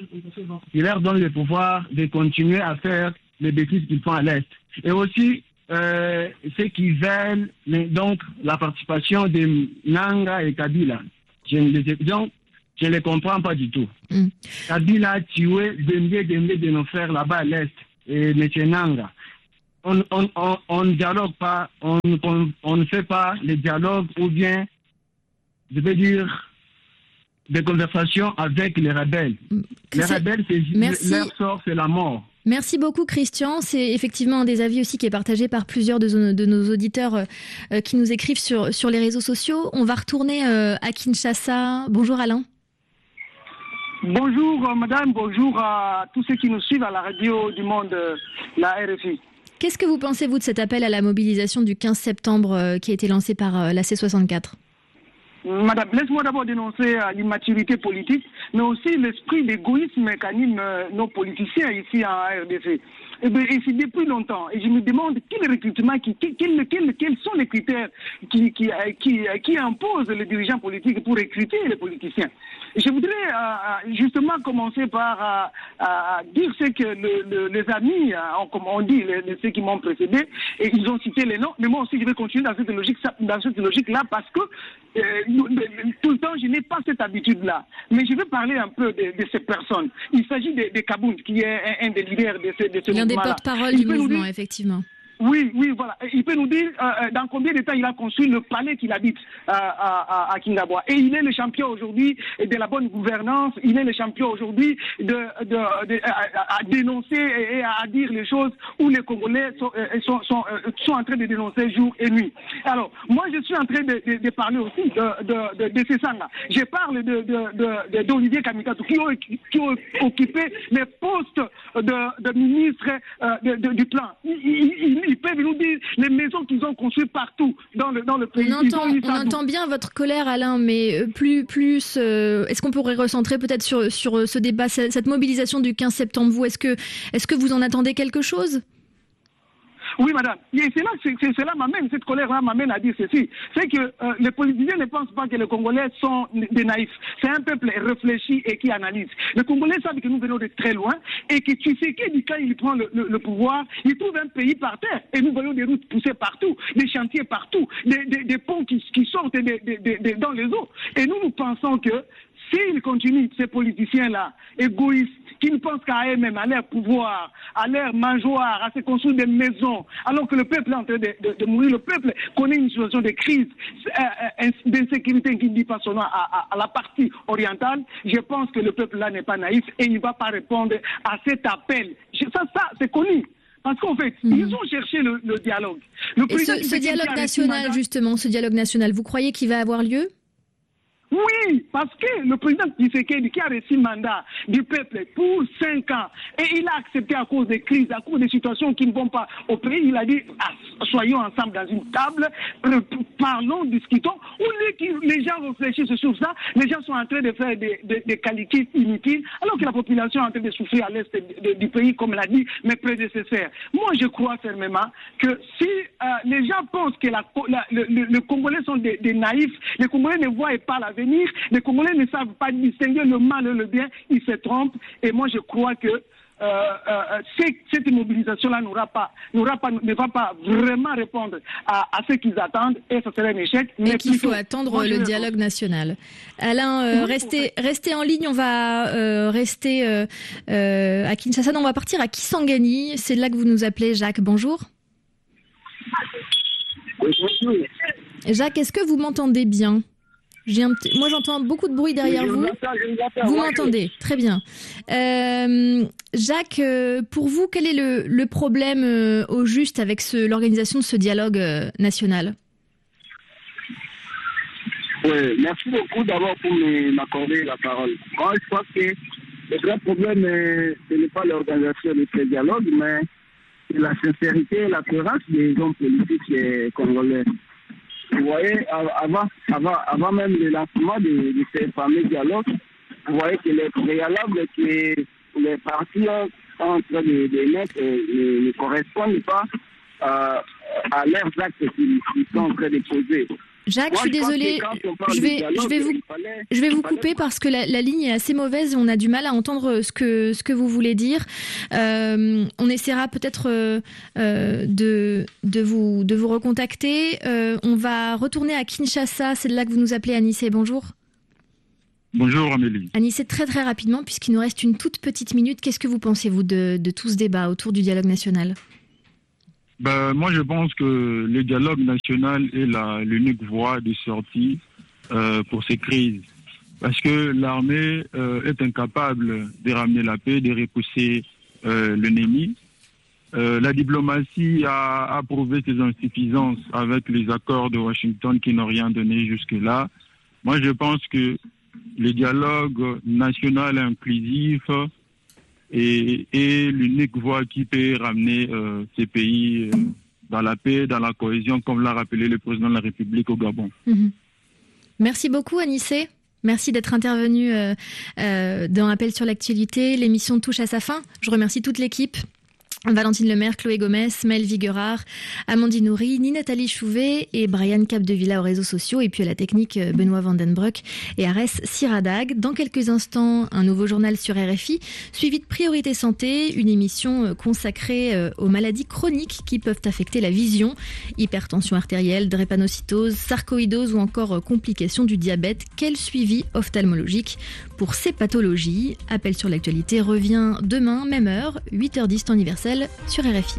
de continuer à faire les bêtises qu'ils font à l'Est. Et aussi, ceux qui veulent donc la participation de Nanga et Kabila. Je ne les comprends pas du tout. Kabila a tué des milliers de nos frères là-bas à l'Est, et M. Nanga. On ne dialogue pas, on ne fait pas les dialogues ou bien, je veux dire, des conversations avec les rebelles. Les rebelles, leur sort, c'est la mort. Merci beaucoup Christian, c'est effectivement un des avis aussi qui est partagé par plusieurs de nos auditeurs qui nous écrivent sur les réseaux sociaux. On va retourner à Kinshasa. Bonjour Alain. Bonjour madame, bonjour à tous ceux qui nous suivent à la radio du monde, la RFI. Qu'est-ce que vous pensez vous de cet appel à la mobilisation du 15 septembre qui a été lancé par la C64 ? Madame, laisse-moi d'abord dénoncer l'immaturité politique, mais aussi l'esprit d'égoïsme qu'anime nos politiciens ici en RDC. Et c'est depuis longtemps. Et je me demande quel recrutement, quels sont les critères qui imposent les dirigeants politiques pour recruter les politiciens. Je voudrais justement commencer par dire ce que les amis, comme on dit, ceux qui m'ont précédé, et ils ont cité les noms, mais moi aussi je vais continuer dans cette logique-là parce que tout le temps je n'ai pas cette habitude-là. Mais je vais parler un peu de ces personnes. Il s'agit de Kabound, qui est un des leaders de ce mouvement-là. L'un des porte-parole du mouvement, effectivement. Oui, voilà. Il peut nous dire dans combien de temps il a construit le palais qu'il habite à Kingabwa. Et il est le champion aujourd'hui de la bonne gouvernance. Il est le champion aujourd'hui à dénoncer et à dire les choses où les Congolais sont en train de dénoncer jour et nuit. Alors, moi, je suis en train de parler aussi de ces sangs-là. Je parle d'Olivier Kamikatou qui ont occupé les postes de ministre du plan. Ils peuvent nous dire les maisons qu'ils ont construites partout dans le pays. On entend bien votre colère, Alain, mais plus est-ce qu'on pourrait recentrer peut-être sur ce débat, cette mobilisation du 15 septembre, est-ce que vous en attendez quelque chose ? Oui, madame. Et cette colère-là m'amène à dire ceci. C'est que les politiciens ne pensent pas que les Congolais sont des naïfs. C'est un peuple réfléchi et qui analyse. Les Congolais savent que nous venons de très loin et que Tshisekedi, quand il prend le pouvoir, il trouve un pays par terre. Et nous voyons des routes poussées partout, des chantiers partout, des ponts qui sortent dans les eaux. Et nous pensons que s'ils continuent, ces politiciens-là, égoïstes, qui ne pensent qu'à eux-mêmes, à leur pouvoir, à leur mangeoire, à se construire des maisons, alors que le peuple est en train de mourir, le peuple connaît une situation de crise, d'insécurité qui ne dit pas son nom à la partie orientale, je pense que le peuple-là n'est pas naïf et il ne va pas répondre à cet appel. Ça c'est connu. Parce qu'en fait, ils ont cherché le dialogue. Et ce dialogue national, justement, ce dialogue national, vous croyez qu'il va avoir lieu ? Oui, parce que le président Tshisekedi qui a reçu le mandat du peuple pour 5 ans et il a accepté à cause des crises, à cause des situations qui ne vont pas au pays, il a dit soyons ensemble dans une table, parlons, discutons, où les gens réfléchissent sur ça, les gens sont en train de faire des qualités inutiles, alors que la population est en train de souffrir à l'est du pays, comme l'a dit mes prédécesseurs. Moi, je crois fermement que si les gens pensent que les Congolais sont des naïfs, les Congolais ne voient pas la les Congolais ne savent pas distinguer le mal et le bien, ils se trompent. Et moi, je crois que cette mobilisation-là ne va pas vraiment répondre à ce qu'ils attendent et ça serait un échec. Mais qu'il faut attendre le dialogue national. Alain, restez en ligne, on va rester à Kinshasa. Non, on va partir à Kisangani. C'est de là que vous nous appelez, Jacques. Bonjour. Oui, bonjour. Jacques, est-ce que vous m'entendez bien ? Moi, j'entends beaucoup de bruit derrière vous. Vous m'entendez? Très bien. Jacques, pour vous, quel est le problème au juste avec l'organisation de ce dialogue national? Oui, merci beaucoup d'abord pour m'accorder la parole. Moi, je crois que le vrai problème, ce n'est pas l'organisation de ce dialogue, mais la sincérité et la cohérence des hommes politiques congolais. Vous voyez, avant même le lancement de ces fameux dialogues, vous voyez que les préalables que les partis sont en train de mettre ne correspondent pas à leurs actes qu'ils sont en train de poser. Jacques, je suis désolée, je vais vous couper parce que la ligne est assez mauvaise et on a du mal à entendre ce que vous voulez dire. On essaiera peut-être de vous recontacter. On va retourner à Kinshasa, c'est de là que vous nous appelez, Anissé. Bonjour. Bonjour Amélie. Anissé, très très rapidement, puisqu'il nous reste une toute petite minute, qu'est-ce que vous pensez, vous, de tout ce débat autour du dialogue national ? Moi, je pense que le dialogue national est l'unique voie de sortie pour ces crises. Parce que l'armée est incapable de ramener la paix, de repousser l'ennemi. La diplomatie a prouvé ses insuffisances avec les accords de Washington qui n'ont rien donné jusque-là. Moi, je pense que le dialogue national inclusif est l'unique voie qui peut ramener ces pays dans la paix, dans la cohésion, comme l'a rappelé le président de la République au Gabon. Merci beaucoup, Anissé. Merci d'être intervenu dans Appel sur l'actualité. L'émission touche à sa fin. Je remercie toute l'équipe. Valentine Lemaire, Chloé Gomez, Mel Viguerard, Amandine Nourri, Nathalie Chouvet et Brian Capdevilla aux réseaux sociaux, et puis à la technique Benoît Vandenbroek et Arès Siradag. Dans quelques instants, un nouveau journal sur RFI, suivi de Priorité Santé, une émission consacrée aux maladies chroniques qui peuvent affecter la vision, hypertension artérielle, drépanocytose, sarcoïdose ou encore complications du diabète. Quel suivi ophtalmologique pour ces pathologies? Appel sur l'actualité revient demain, même heure, 8h10 temps universel sur RFI.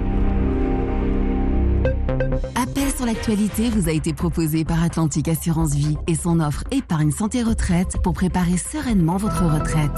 Appel sur l'actualité vous a été proposé par Atlantique Assurance Vie et son offre épargne santé retraite pour préparer sereinement votre retraite.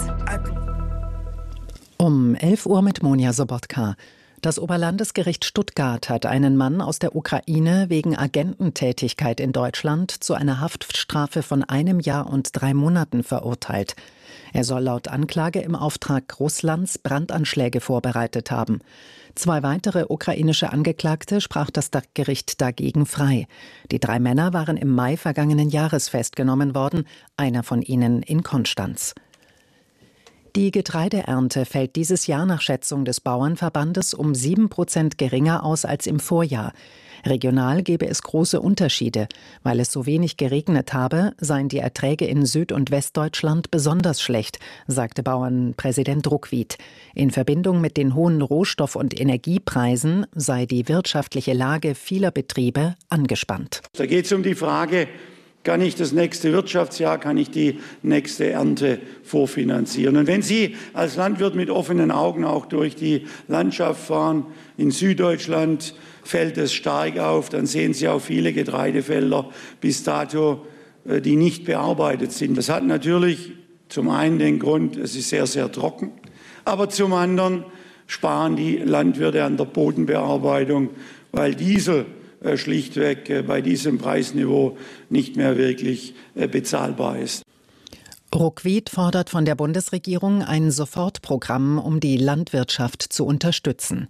11 Uhr mit Monja Sobotka. Das Oberlandesgericht Stuttgart hat einen Mann aus der Ukraine wegen Agententätigkeit in Deutschland zu einer Haftstrafe von 1 Jahr und 3 Monaten verurteilt. Er soll laut Anklage im Auftrag Russlands Brandanschläge vorbereitet haben. 2 weitere ukrainische Angeklagte sprach das Gericht dagegen frei. Die 3 Männer waren im Mai vergangenen Jahres festgenommen worden, einer von ihnen in Konstanz. Die Getreideernte fällt dieses Jahr nach Schätzung des Bauernverbandes um 7% geringer aus als im Vorjahr. Regional gebe es große Unterschiede. Weil es so wenig geregnet habe, seien die Erträge in Süd- und Westdeutschland besonders schlecht, sagte Bauernpräsident Ruckwied. In Verbindung mit den hohen Rohstoff- und Energiepreisen sei die wirtschaftliche Lage vieler Betriebe angespannt. Da geht es um die Frage, kann ich das nächste Wirtschaftsjahr, kann ich die nächste Ernte vorfinanzieren? Und wenn Sie als Landwirt mit offenen Augen auch durch die Landschaft fahren, in Süddeutschland fällt es stark auf, dann sehen Sie auch viele Getreidefelder bis dato, die nicht bearbeitet sind. Das hat natürlich zum einen den Grund, es ist sehr, sehr trocken, aber zum anderen sparen die Landwirte an der Bodenbearbeitung, weil Diesel schlichtweg bei diesem Preisniveau nicht mehr wirklich bezahlbar ist. Ruckwied fordert von der Bundesregierung ein Sofortprogramm, um die Landwirtschaft zu unterstützen.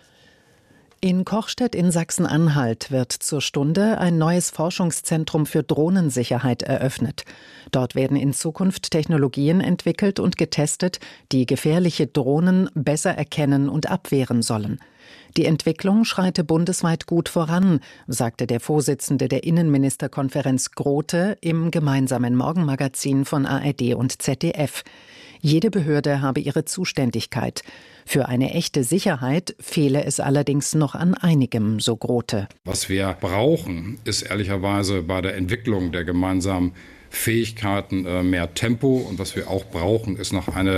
In Kochstedt in Sachsen-Anhalt wird zur Stunde ein neues Forschungszentrum für Drohnensicherheit eröffnet. Dort werden in Zukunft Technologien entwickelt und getestet, die gefährliche Drohnen besser erkennen und abwehren sollen. Die Entwicklung schreite bundesweit gut voran, sagte der Vorsitzende der Innenministerkonferenz Grote im gemeinsamen Morgenmagazin von ARD und ZDF. Jede Behörde habe ihre Zuständigkeit. Für eine echte Sicherheit fehle es allerdings noch an einigem, so Grote. Was wir brauchen, ist ehrlicherweise bei der Entwicklung der gemeinsamen Fähigkeiten mehr Tempo. Und was wir auch brauchen, ist noch eine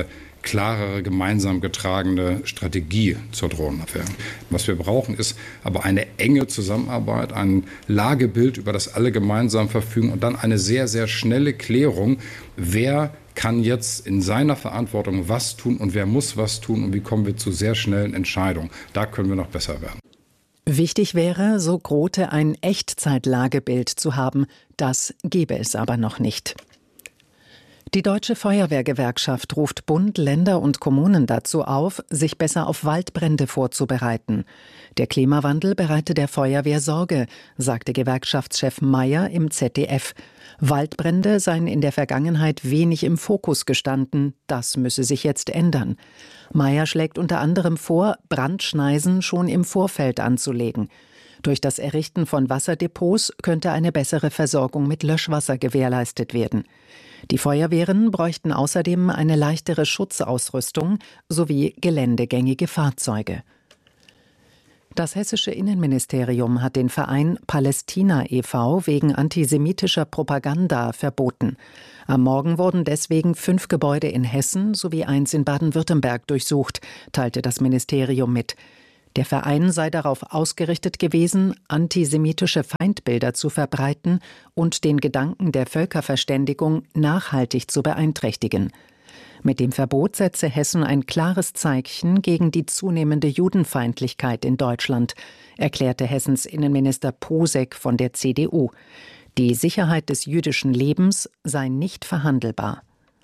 klarere, gemeinsam getragene Strategie zur Drohnenabwehr. Was wir brauchen, ist aber eine enge Zusammenarbeit, ein Lagebild, über das alle gemeinsam verfügen und dann eine sehr, sehr schnelle Klärung, wer kann jetzt in seiner Verantwortung was tun und wer muss was tun und wie kommen wir zu sehr schnellen Entscheidungen. Da können wir noch besser werden. Wichtig wäre, so Grote, ein Echtzeitlagebild zu haben. Das gäbe es aber noch nicht. Die Deutsche Feuerwehrgewerkschaft ruft Bund, Länder und Kommunen dazu auf, sich besser auf Waldbrände vorzubereiten. Der Klimawandel bereite der Feuerwehr Sorge, sagte Gewerkschaftschef Mayer im ZDF. Waldbrände seien in der Vergangenheit wenig im Fokus gestanden. Das müsse sich jetzt ändern. Mayer schlägt unter anderem vor, Brandschneisen schon im Vorfeld anzulegen. Durch das Errichten von Wasserdepots könnte eine bessere Versorgung mit Löschwasser gewährleistet werden. Die Feuerwehren bräuchten außerdem eine leichtere Schutzausrüstung sowie geländegängige Fahrzeuge. Das hessische Innenministerium hat den Verein Palästina e.V. wegen antisemitischer Propaganda verboten. Am Morgen wurden deswegen 5 Gebäude in Hessen sowie 1 in Baden-Württemberg durchsucht, teilte das Ministerium mit. Der Verein sei darauf ausgerichtet gewesen, antisemitische Feindbilder zu verbreiten und den Gedanken der Völkerverständigung nachhaltig zu beeinträchtigen. Mit dem Verbot setze Hessen ein klares Zeichen gegen die zunehmende Judenfeindlichkeit in Deutschland, erklärte Hessens Innenminister Posek von der CDU. Die Sicherheit des jüdischen Lebens sei nicht verhandelbar.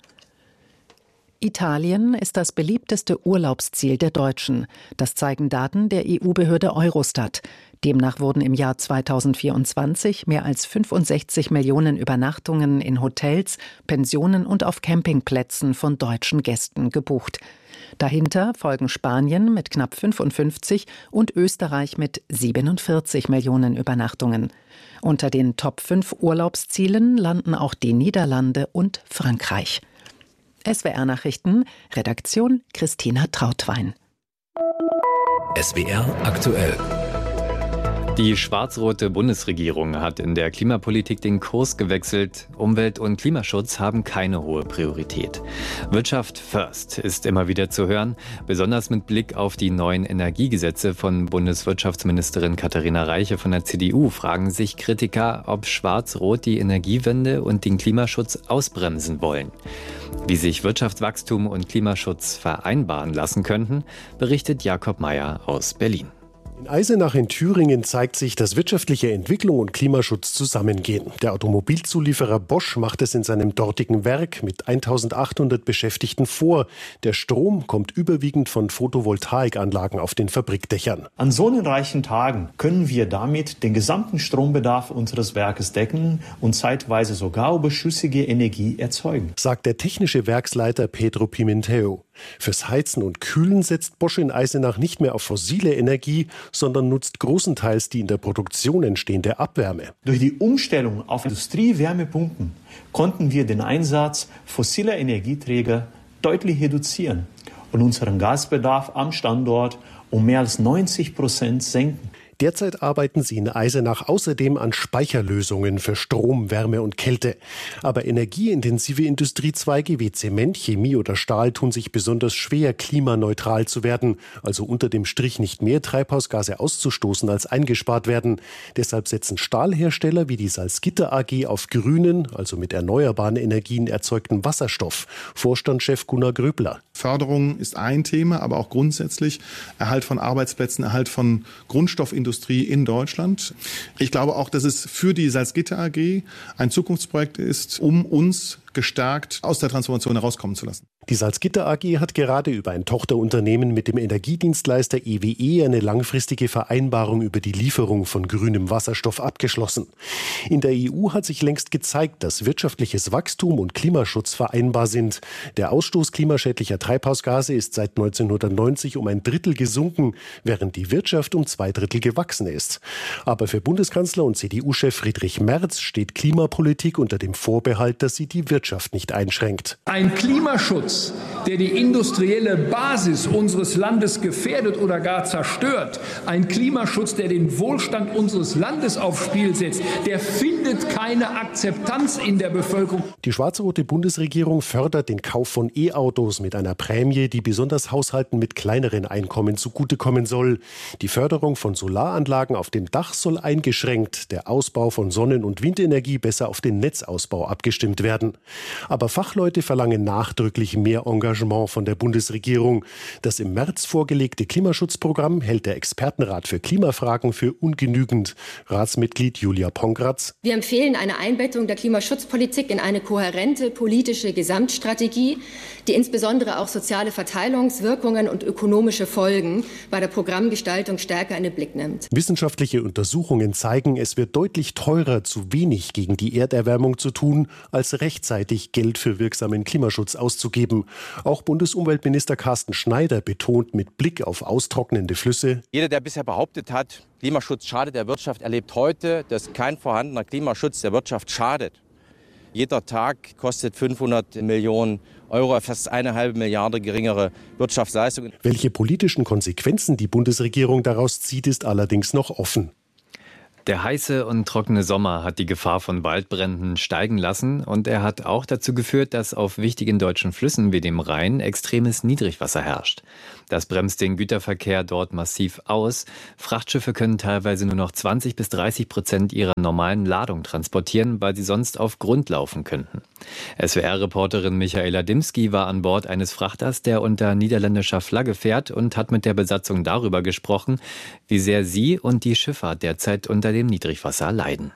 Italien ist das beliebteste Urlaubsziel der Deutschen. Das zeigen Daten der EU-Behörde Eurostat. Demnach wurden im Jahr 2024 mehr als 65 Millionen Übernachtungen in Hotels, Pensionen und auf Campingplätzen von deutschen Gästen gebucht. Dahinter folgen Spanien mit knapp 55 und Österreich mit 47 Millionen Übernachtungen. Unter den Top 5 Urlaubszielen landen auch die Niederlande und Frankreich. SWR Nachrichten, Redaktion Christina Trautwein. SWR aktuell. Die schwarz-rote Bundesregierung hat in der Klimapolitik den Kurs gewechselt. Umwelt- und Klimaschutz haben keine hohe Priorität. Wirtschaft first ist immer wieder zu hören, besonders mit Blick auf die neuen Energiegesetze von Bundeswirtschaftsministerin Katharina Reiche von der CDU fragen sich Kritiker, ob Schwarz-Rot die Energiewende und den Klimaschutz ausbremsen wollen. Wie sich Wirtschaftswachstum und Klimaschutz vereinbaren lassen könnten, berichtet Jakob Meyer aus Berlin. In Eisenach in Thüringen zeigt sich, dass wirtschaftliche Entwicklung und Klimaschutz zusammengehen. Der Automobilzulieferer Bosch macht es in seinem dortigen Werk mit 1800 Beschäftigten vor. Der Strom kommt überwiegend von Photovoltaikanlagen auf den Fabrikdächern. An sonnenreichen Tagen können wir damit den gesamten Strombedarf unseres Werkes decken und zeitweise sogar überschüssige Energie erzeugen, sagt der technische Werksleiter Pedro Pimentel. Fürs Heizen und Kühlen setzt Bosch in Eisenach nicht mehr auf fossile Energie, sondern nutzt großenteils die in der Produktion entstehende Abwärme. Durch die Umstellung auf Industriewärmepumpen konnten wir den Einsatz fossiler Energieträger deutlich reduzieren und unseren Gasbedarf am Standort um mehr als 90% senken. Derzeit arbeiten sie in Eisenach außerdem an Speicherlösungen für Strom, Wärme und Kälte. Aber energieintensive Industriezweige wie Zement, Chemie oder Stahl tun sich besonders schwer, klimaneutral zu werden, also unter dem Strich nicht mehr Treibhausgase auszustoßen, als eingespart werden. Deshalb setzen Stahlhersteller wie die Salzgitter AG auf grünen, also mit erneuerbaren Energien erzeugten Wasserstoff. Vorstandschef Gunnar Gröbler. Förderung ist ein Thema, aber auch grundsätzlich Erhalt von Arbeitsplätzen, Erhalt von Grundstoffindustrie in Deutschland. Ich glaube auch, dass es für die Salzgitter AG ein Zukunftsprojekt ist, um uns gestärkt aus der Transformation herauskommen zu lassen. Die Salzgitter AG hat gerade über ein Tochterunternehmen mit dem Energiedienstleister EWE eine langfristige Vereinbarung über die Lieferung von grünem Wasserstoff abgeschlossen. In der EU hat sich längst gezeigt, dass wirtschaftliches Wachstum und Klimaschutz vereinbar sind. Der Ausstoß klimaschädlicher Treibhausgase ist seit 1990 um 1/3 gesunken, während die Wirtschaft um 2/3 gewachsen ist. Aber für Bundeskanzler und CDU-Chef Friedrich Merz steht Klimapolitik unter dem Vorbehalt, dass sie die Wirtschaft nicht einschränkt. Ein Klimaschutz Klimaschutz, der die industrielle Basis unseres Landes gefährdet oder gar zerstört, ein Klimaschutz, der den Wohlstand unseres Landes aufs Spiel setzt, der findet keine Akzeptanz in der Bevölkerung. Die schwarz-rote Bundesregierung fördert den Kauf von E-Autos mit einer Prämie, die besonders Haushalten mit kleineren Einkommen zugutekommen soll. Die Förderung von Solaranlagen auf dem Dach soll eingeschränkt, der Ausbau von Sonnen- und Windenergie besser auf den Netzausbau abgestimmt werden. Aber Fachleute verlangen nachdrücklich mehr Engagement von der Bundesregierung. Das im März vorgelegte Klimaschutzprogramm hält der Expertenrat für Klimafragen für ungenügend. Ratsmitglied Julia Pongratz. Wir empfehlen eine Einbettung der Klimaschutzpolitik in eine kohärente politische Gesamtstrategie, die insbesondere auch soziale Verteilungswirkungen und ökonomische Folgen bei der Programmgestaltung stärker in den Blick nimmt. Wissenschaftliche Untersuchungen zeigen, es wird deutlich teurer, zu wenig gegen die Erderwärmung zu tun, als rechtzeitig Geld für wirksamen Klimaschutz auszugeben. Auch Bundesumweltminister Carsten Schneider betont mit Blick auf austrocknende Flüsse: Jeder, der bisher behauptet hat, Klimaschutz schadet der Wirtschaft, erlebt heute, dass kein vorhandener Klimaschutz der Wirtschaft schadet. Jeder Tag kostet 500 Millionen Euro, fast 1,5 Milliarde geringere Wirtschaftsleistung. Welche politischen Konsequenzen die Bundesregierung daraus zieht, ist allerdings noch offen. Der heiße und trockene Sommer hat die Gefahr von Waldbränden steigen lassen und er hat auch dazu geführt, dass auf wichtigen deutschen Flüssen wie dem Rhein extremes Niedrigwasser herrscht. Das bremst den Güterverkehr dort massiv aus. Frachtschiffe können teilweise nur noch 20-30% ihrer normalen Ladung transportieren, weil sie sonst auf Grund laufen könnten. SWR-Reporterin Michaela Dimski war an Bord eines Frachters, der unter niederländischer Flagge fährt, und hat mit der Besatzung darüber gesprochen, wie sehr sie und die Schifffahrt derzeit unter dem Niedrigwasser leiden.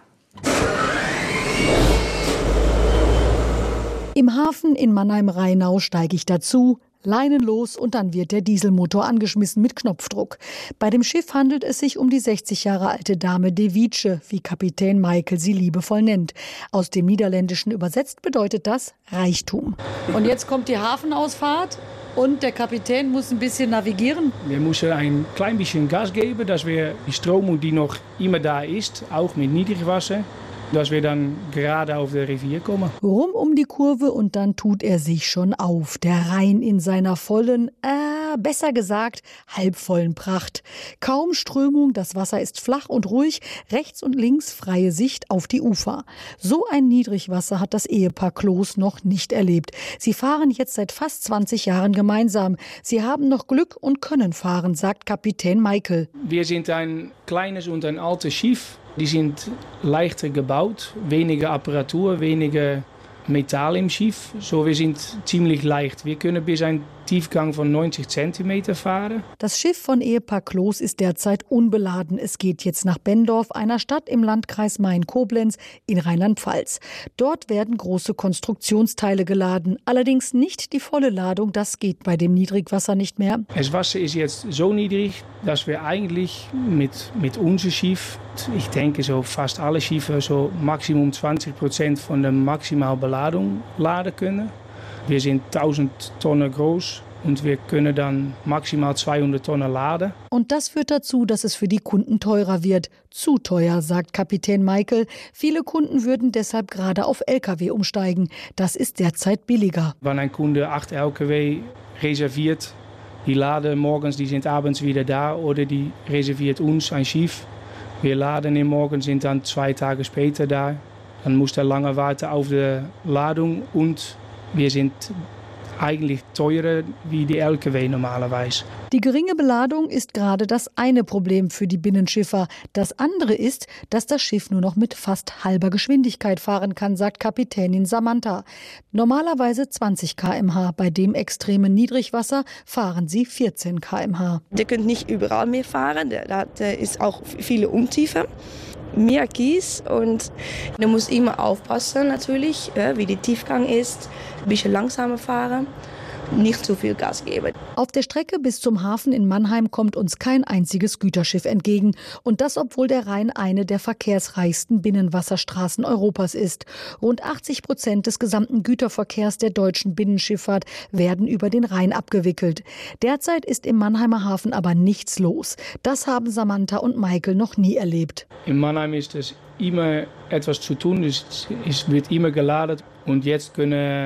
Im Hafen in Mannheim-Rheinau steige ich dazu, Leinen los und dann wird der Dieselmotor angeschmissen mit Knopfdruck. Bei dem Schiff handelt es sich um die 60 Jahre alte Dame de Wietsche, wie Kapitän Michael sie liebevoll nennt. Aus dem Niederländischen übersetzt bedeutet das Reichtum. Und jetzt kommt die Hafenausfahrt und der Kapitän muss ein bisschen navigieren. Wir müssen ein klein bisschen Gas geben, dass wir die Strömung, die noch immer da ist, auch mit Niedrigwasser, dass wir dann gerade auf der Rivier kommen. Rum um die Kurve und dann tut er sich schon auf. Der Rhein in seiner vollen, besser gesagt, halbvollen Pracht. Kaum Strömung, das Wasser ist flach und ruhig, rechts und links freie Sicht auf die Ufer. So ein Niedrigwasser hat das Ehepaar Kloß noch nicht erlebt. Sie fahren jetzt seit fast 20 Jahren gemeinsam. Sie haben noch Glück und können fahren, sagt Kapitän Michael. Wir sind ein kleines und ein altes Schiff. Die sind leichter gebaut, weniger Apparatur, weniger Metall im Schiff. So, wir sind ziemlich leicht. Wir können bis einen Tiefgang von 90 cm fahren. Das Schiff von Ehepaar Kloß ist derzeit unbeladen. Es geht jetzt nach Benndorf, einer Stadt im Landkreis Main-Koblenz in Rheinland-Pfalz. Dort werden große Konstruktionsteile geladen. Allerdings nicht die volle Ladung, das geht bei dem Niedrigwasser nicht mehr. Das Wasser ist jetzt so niedrig, dass wir eigentlich mit unserem Schiff, ich denke so fast alle Schiffe, so Maximum 20% von der maximalen Beladung laden können. Wir sind 1000 Tonnen groß und wir können dann maximal 200 Tonnen laden. Und das führt dazu, dass es für die Kunden teurer wird. Zu teuer, sagt Kapitän Michael. Viele Kunden würden deshalb gerade auf Lkw umsteigen. Das ist derzeit billiger. Wenn ein Kunde 8 Lkw reserviert, die laden morgens, die sind abends wieder da, oder die reserviert uns ein Schiff. Wir laden ihn morgens, sind dann 2 Tage später da. Dann muss er lange warten auf die Ladung und wir sind eigentlich teurer wie die Lkw normalerweise. Die geringe Beladung ist gerade das eine Problem für die Binnenschiffer. Das andere ist, dass das Schiff nur noch mit fast halber Geschwindigkeit fahren kann, sagt Kapitänin Samantha. Normalerweise 20 km/h. Bei dem extremen Niedrigwasser fahren sie 14 km/h. Der kann nicht überall mehr fahren. Da ist auch viele Untiefe. Mehr Kies und man muss immer aufpassen natürlich, wie der Tiefgang ist, ein bisschen langsamer fahren, nicht zu viel Gas geben. Auf der Strecke bis zum Hafen in Mannheim kommt uns kein einziges Güterschiff entgegen. Und das, obwohl der Rhein eine der verkehrsreichsten Binnenwasserstraßen Europas ist. Rund 80% des gesamten Güterverkehrs der deutschen Binnenschifffahrt werden über den Rhein abgewickelt. Derzeit ist im Mannheimer Hafen aber nichts los. Das haben Samantha und Michael noch nie erlebt. In Mannheim ist es immer etwas zu tun, es wird immer geladen und jetzt können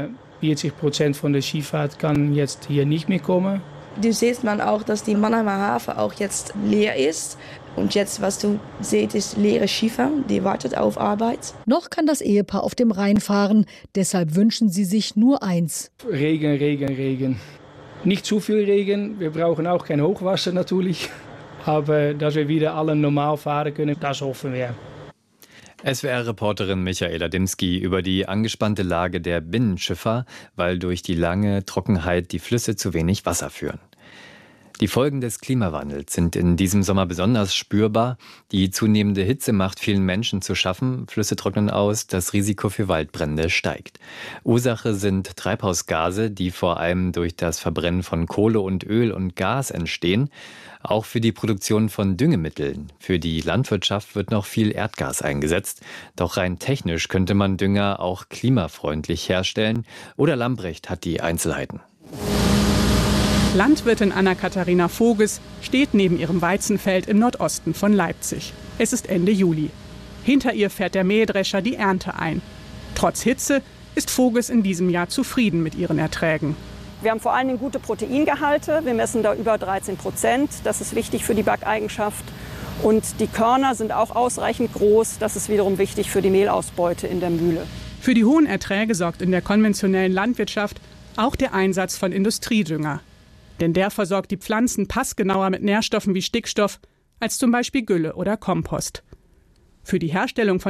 40% von der Skifahrt kann jetzt hier nicht mehr kommen. Du siehst man auch, dass die Mannheimer Hafen auch jetzt leer ist. Und jetzt, was du seht, ist leere Schiffe, die wartet auf Arbeit. Noch kann das Ehepaar auf dem Rhein fahren. Deshalb wünschen sie sich nur eins. Regen, Regen, Regen. Nicht zu viel Regen. Wir brauchen auch kein Hochwasser natürlich. Aber dass wir wieder alle normal fahren können, das hoffen wir. SWR-Reporterin Michaela Dimski über die angespannte Lage der Binnenschiffer, weil durch die lange Trockenheit die Flüsse zu wenig Wasser führen. Die Folgen des Klimawandels sind in diesem Sommer besonders spürbar. Die zunehmende Hitze macht vielen Menschen zu schaffen. Flüsse trocknen aus, das Risiko für Waldbrände steigt. Ursache sind Treibhausgase, die vor allem durch das Verbrennen von Kohle und Öl und Gas entstehen. Auch für die Produktion von Düngemitteln. Für die Landwirtschaft wird noch viel Erdgas eingesetzt. Doch rein technisch könnte man Dünger auch klimafreundlich herstellen. Oder Lambrecht hat die Einzelheiten. Landwirtin Anna-Katharina Voges steht neben ihrem Weizenfeld im Nordosten von Leipzig. Es ist Ende Juli. Hinter ihr fährt der Mähdrescher die Ernte ein. Trotz Hitze ist Voges in diesem Jahr zufrieden mit ihren Erträgen. Wir haben vor allen Dingen gute Proteingehalte. Wir messen da über 13%. Das ist wichtig für die Backeigenschaft. Und die Körner sind auch ausreichend groß. Das ist wiederum wichtig für die Mehlausbeute in der Mühle. Für die hohen Erträge sorgt in der konventionellen Landwirtschaft auch der Einsatz von Industriedünger. Denn der versorgt die Pflanzen passgenauer mit Nährstoffen wie Stickstoff als zum Beispiel Gülle oder Kompost. Für die Herstellung von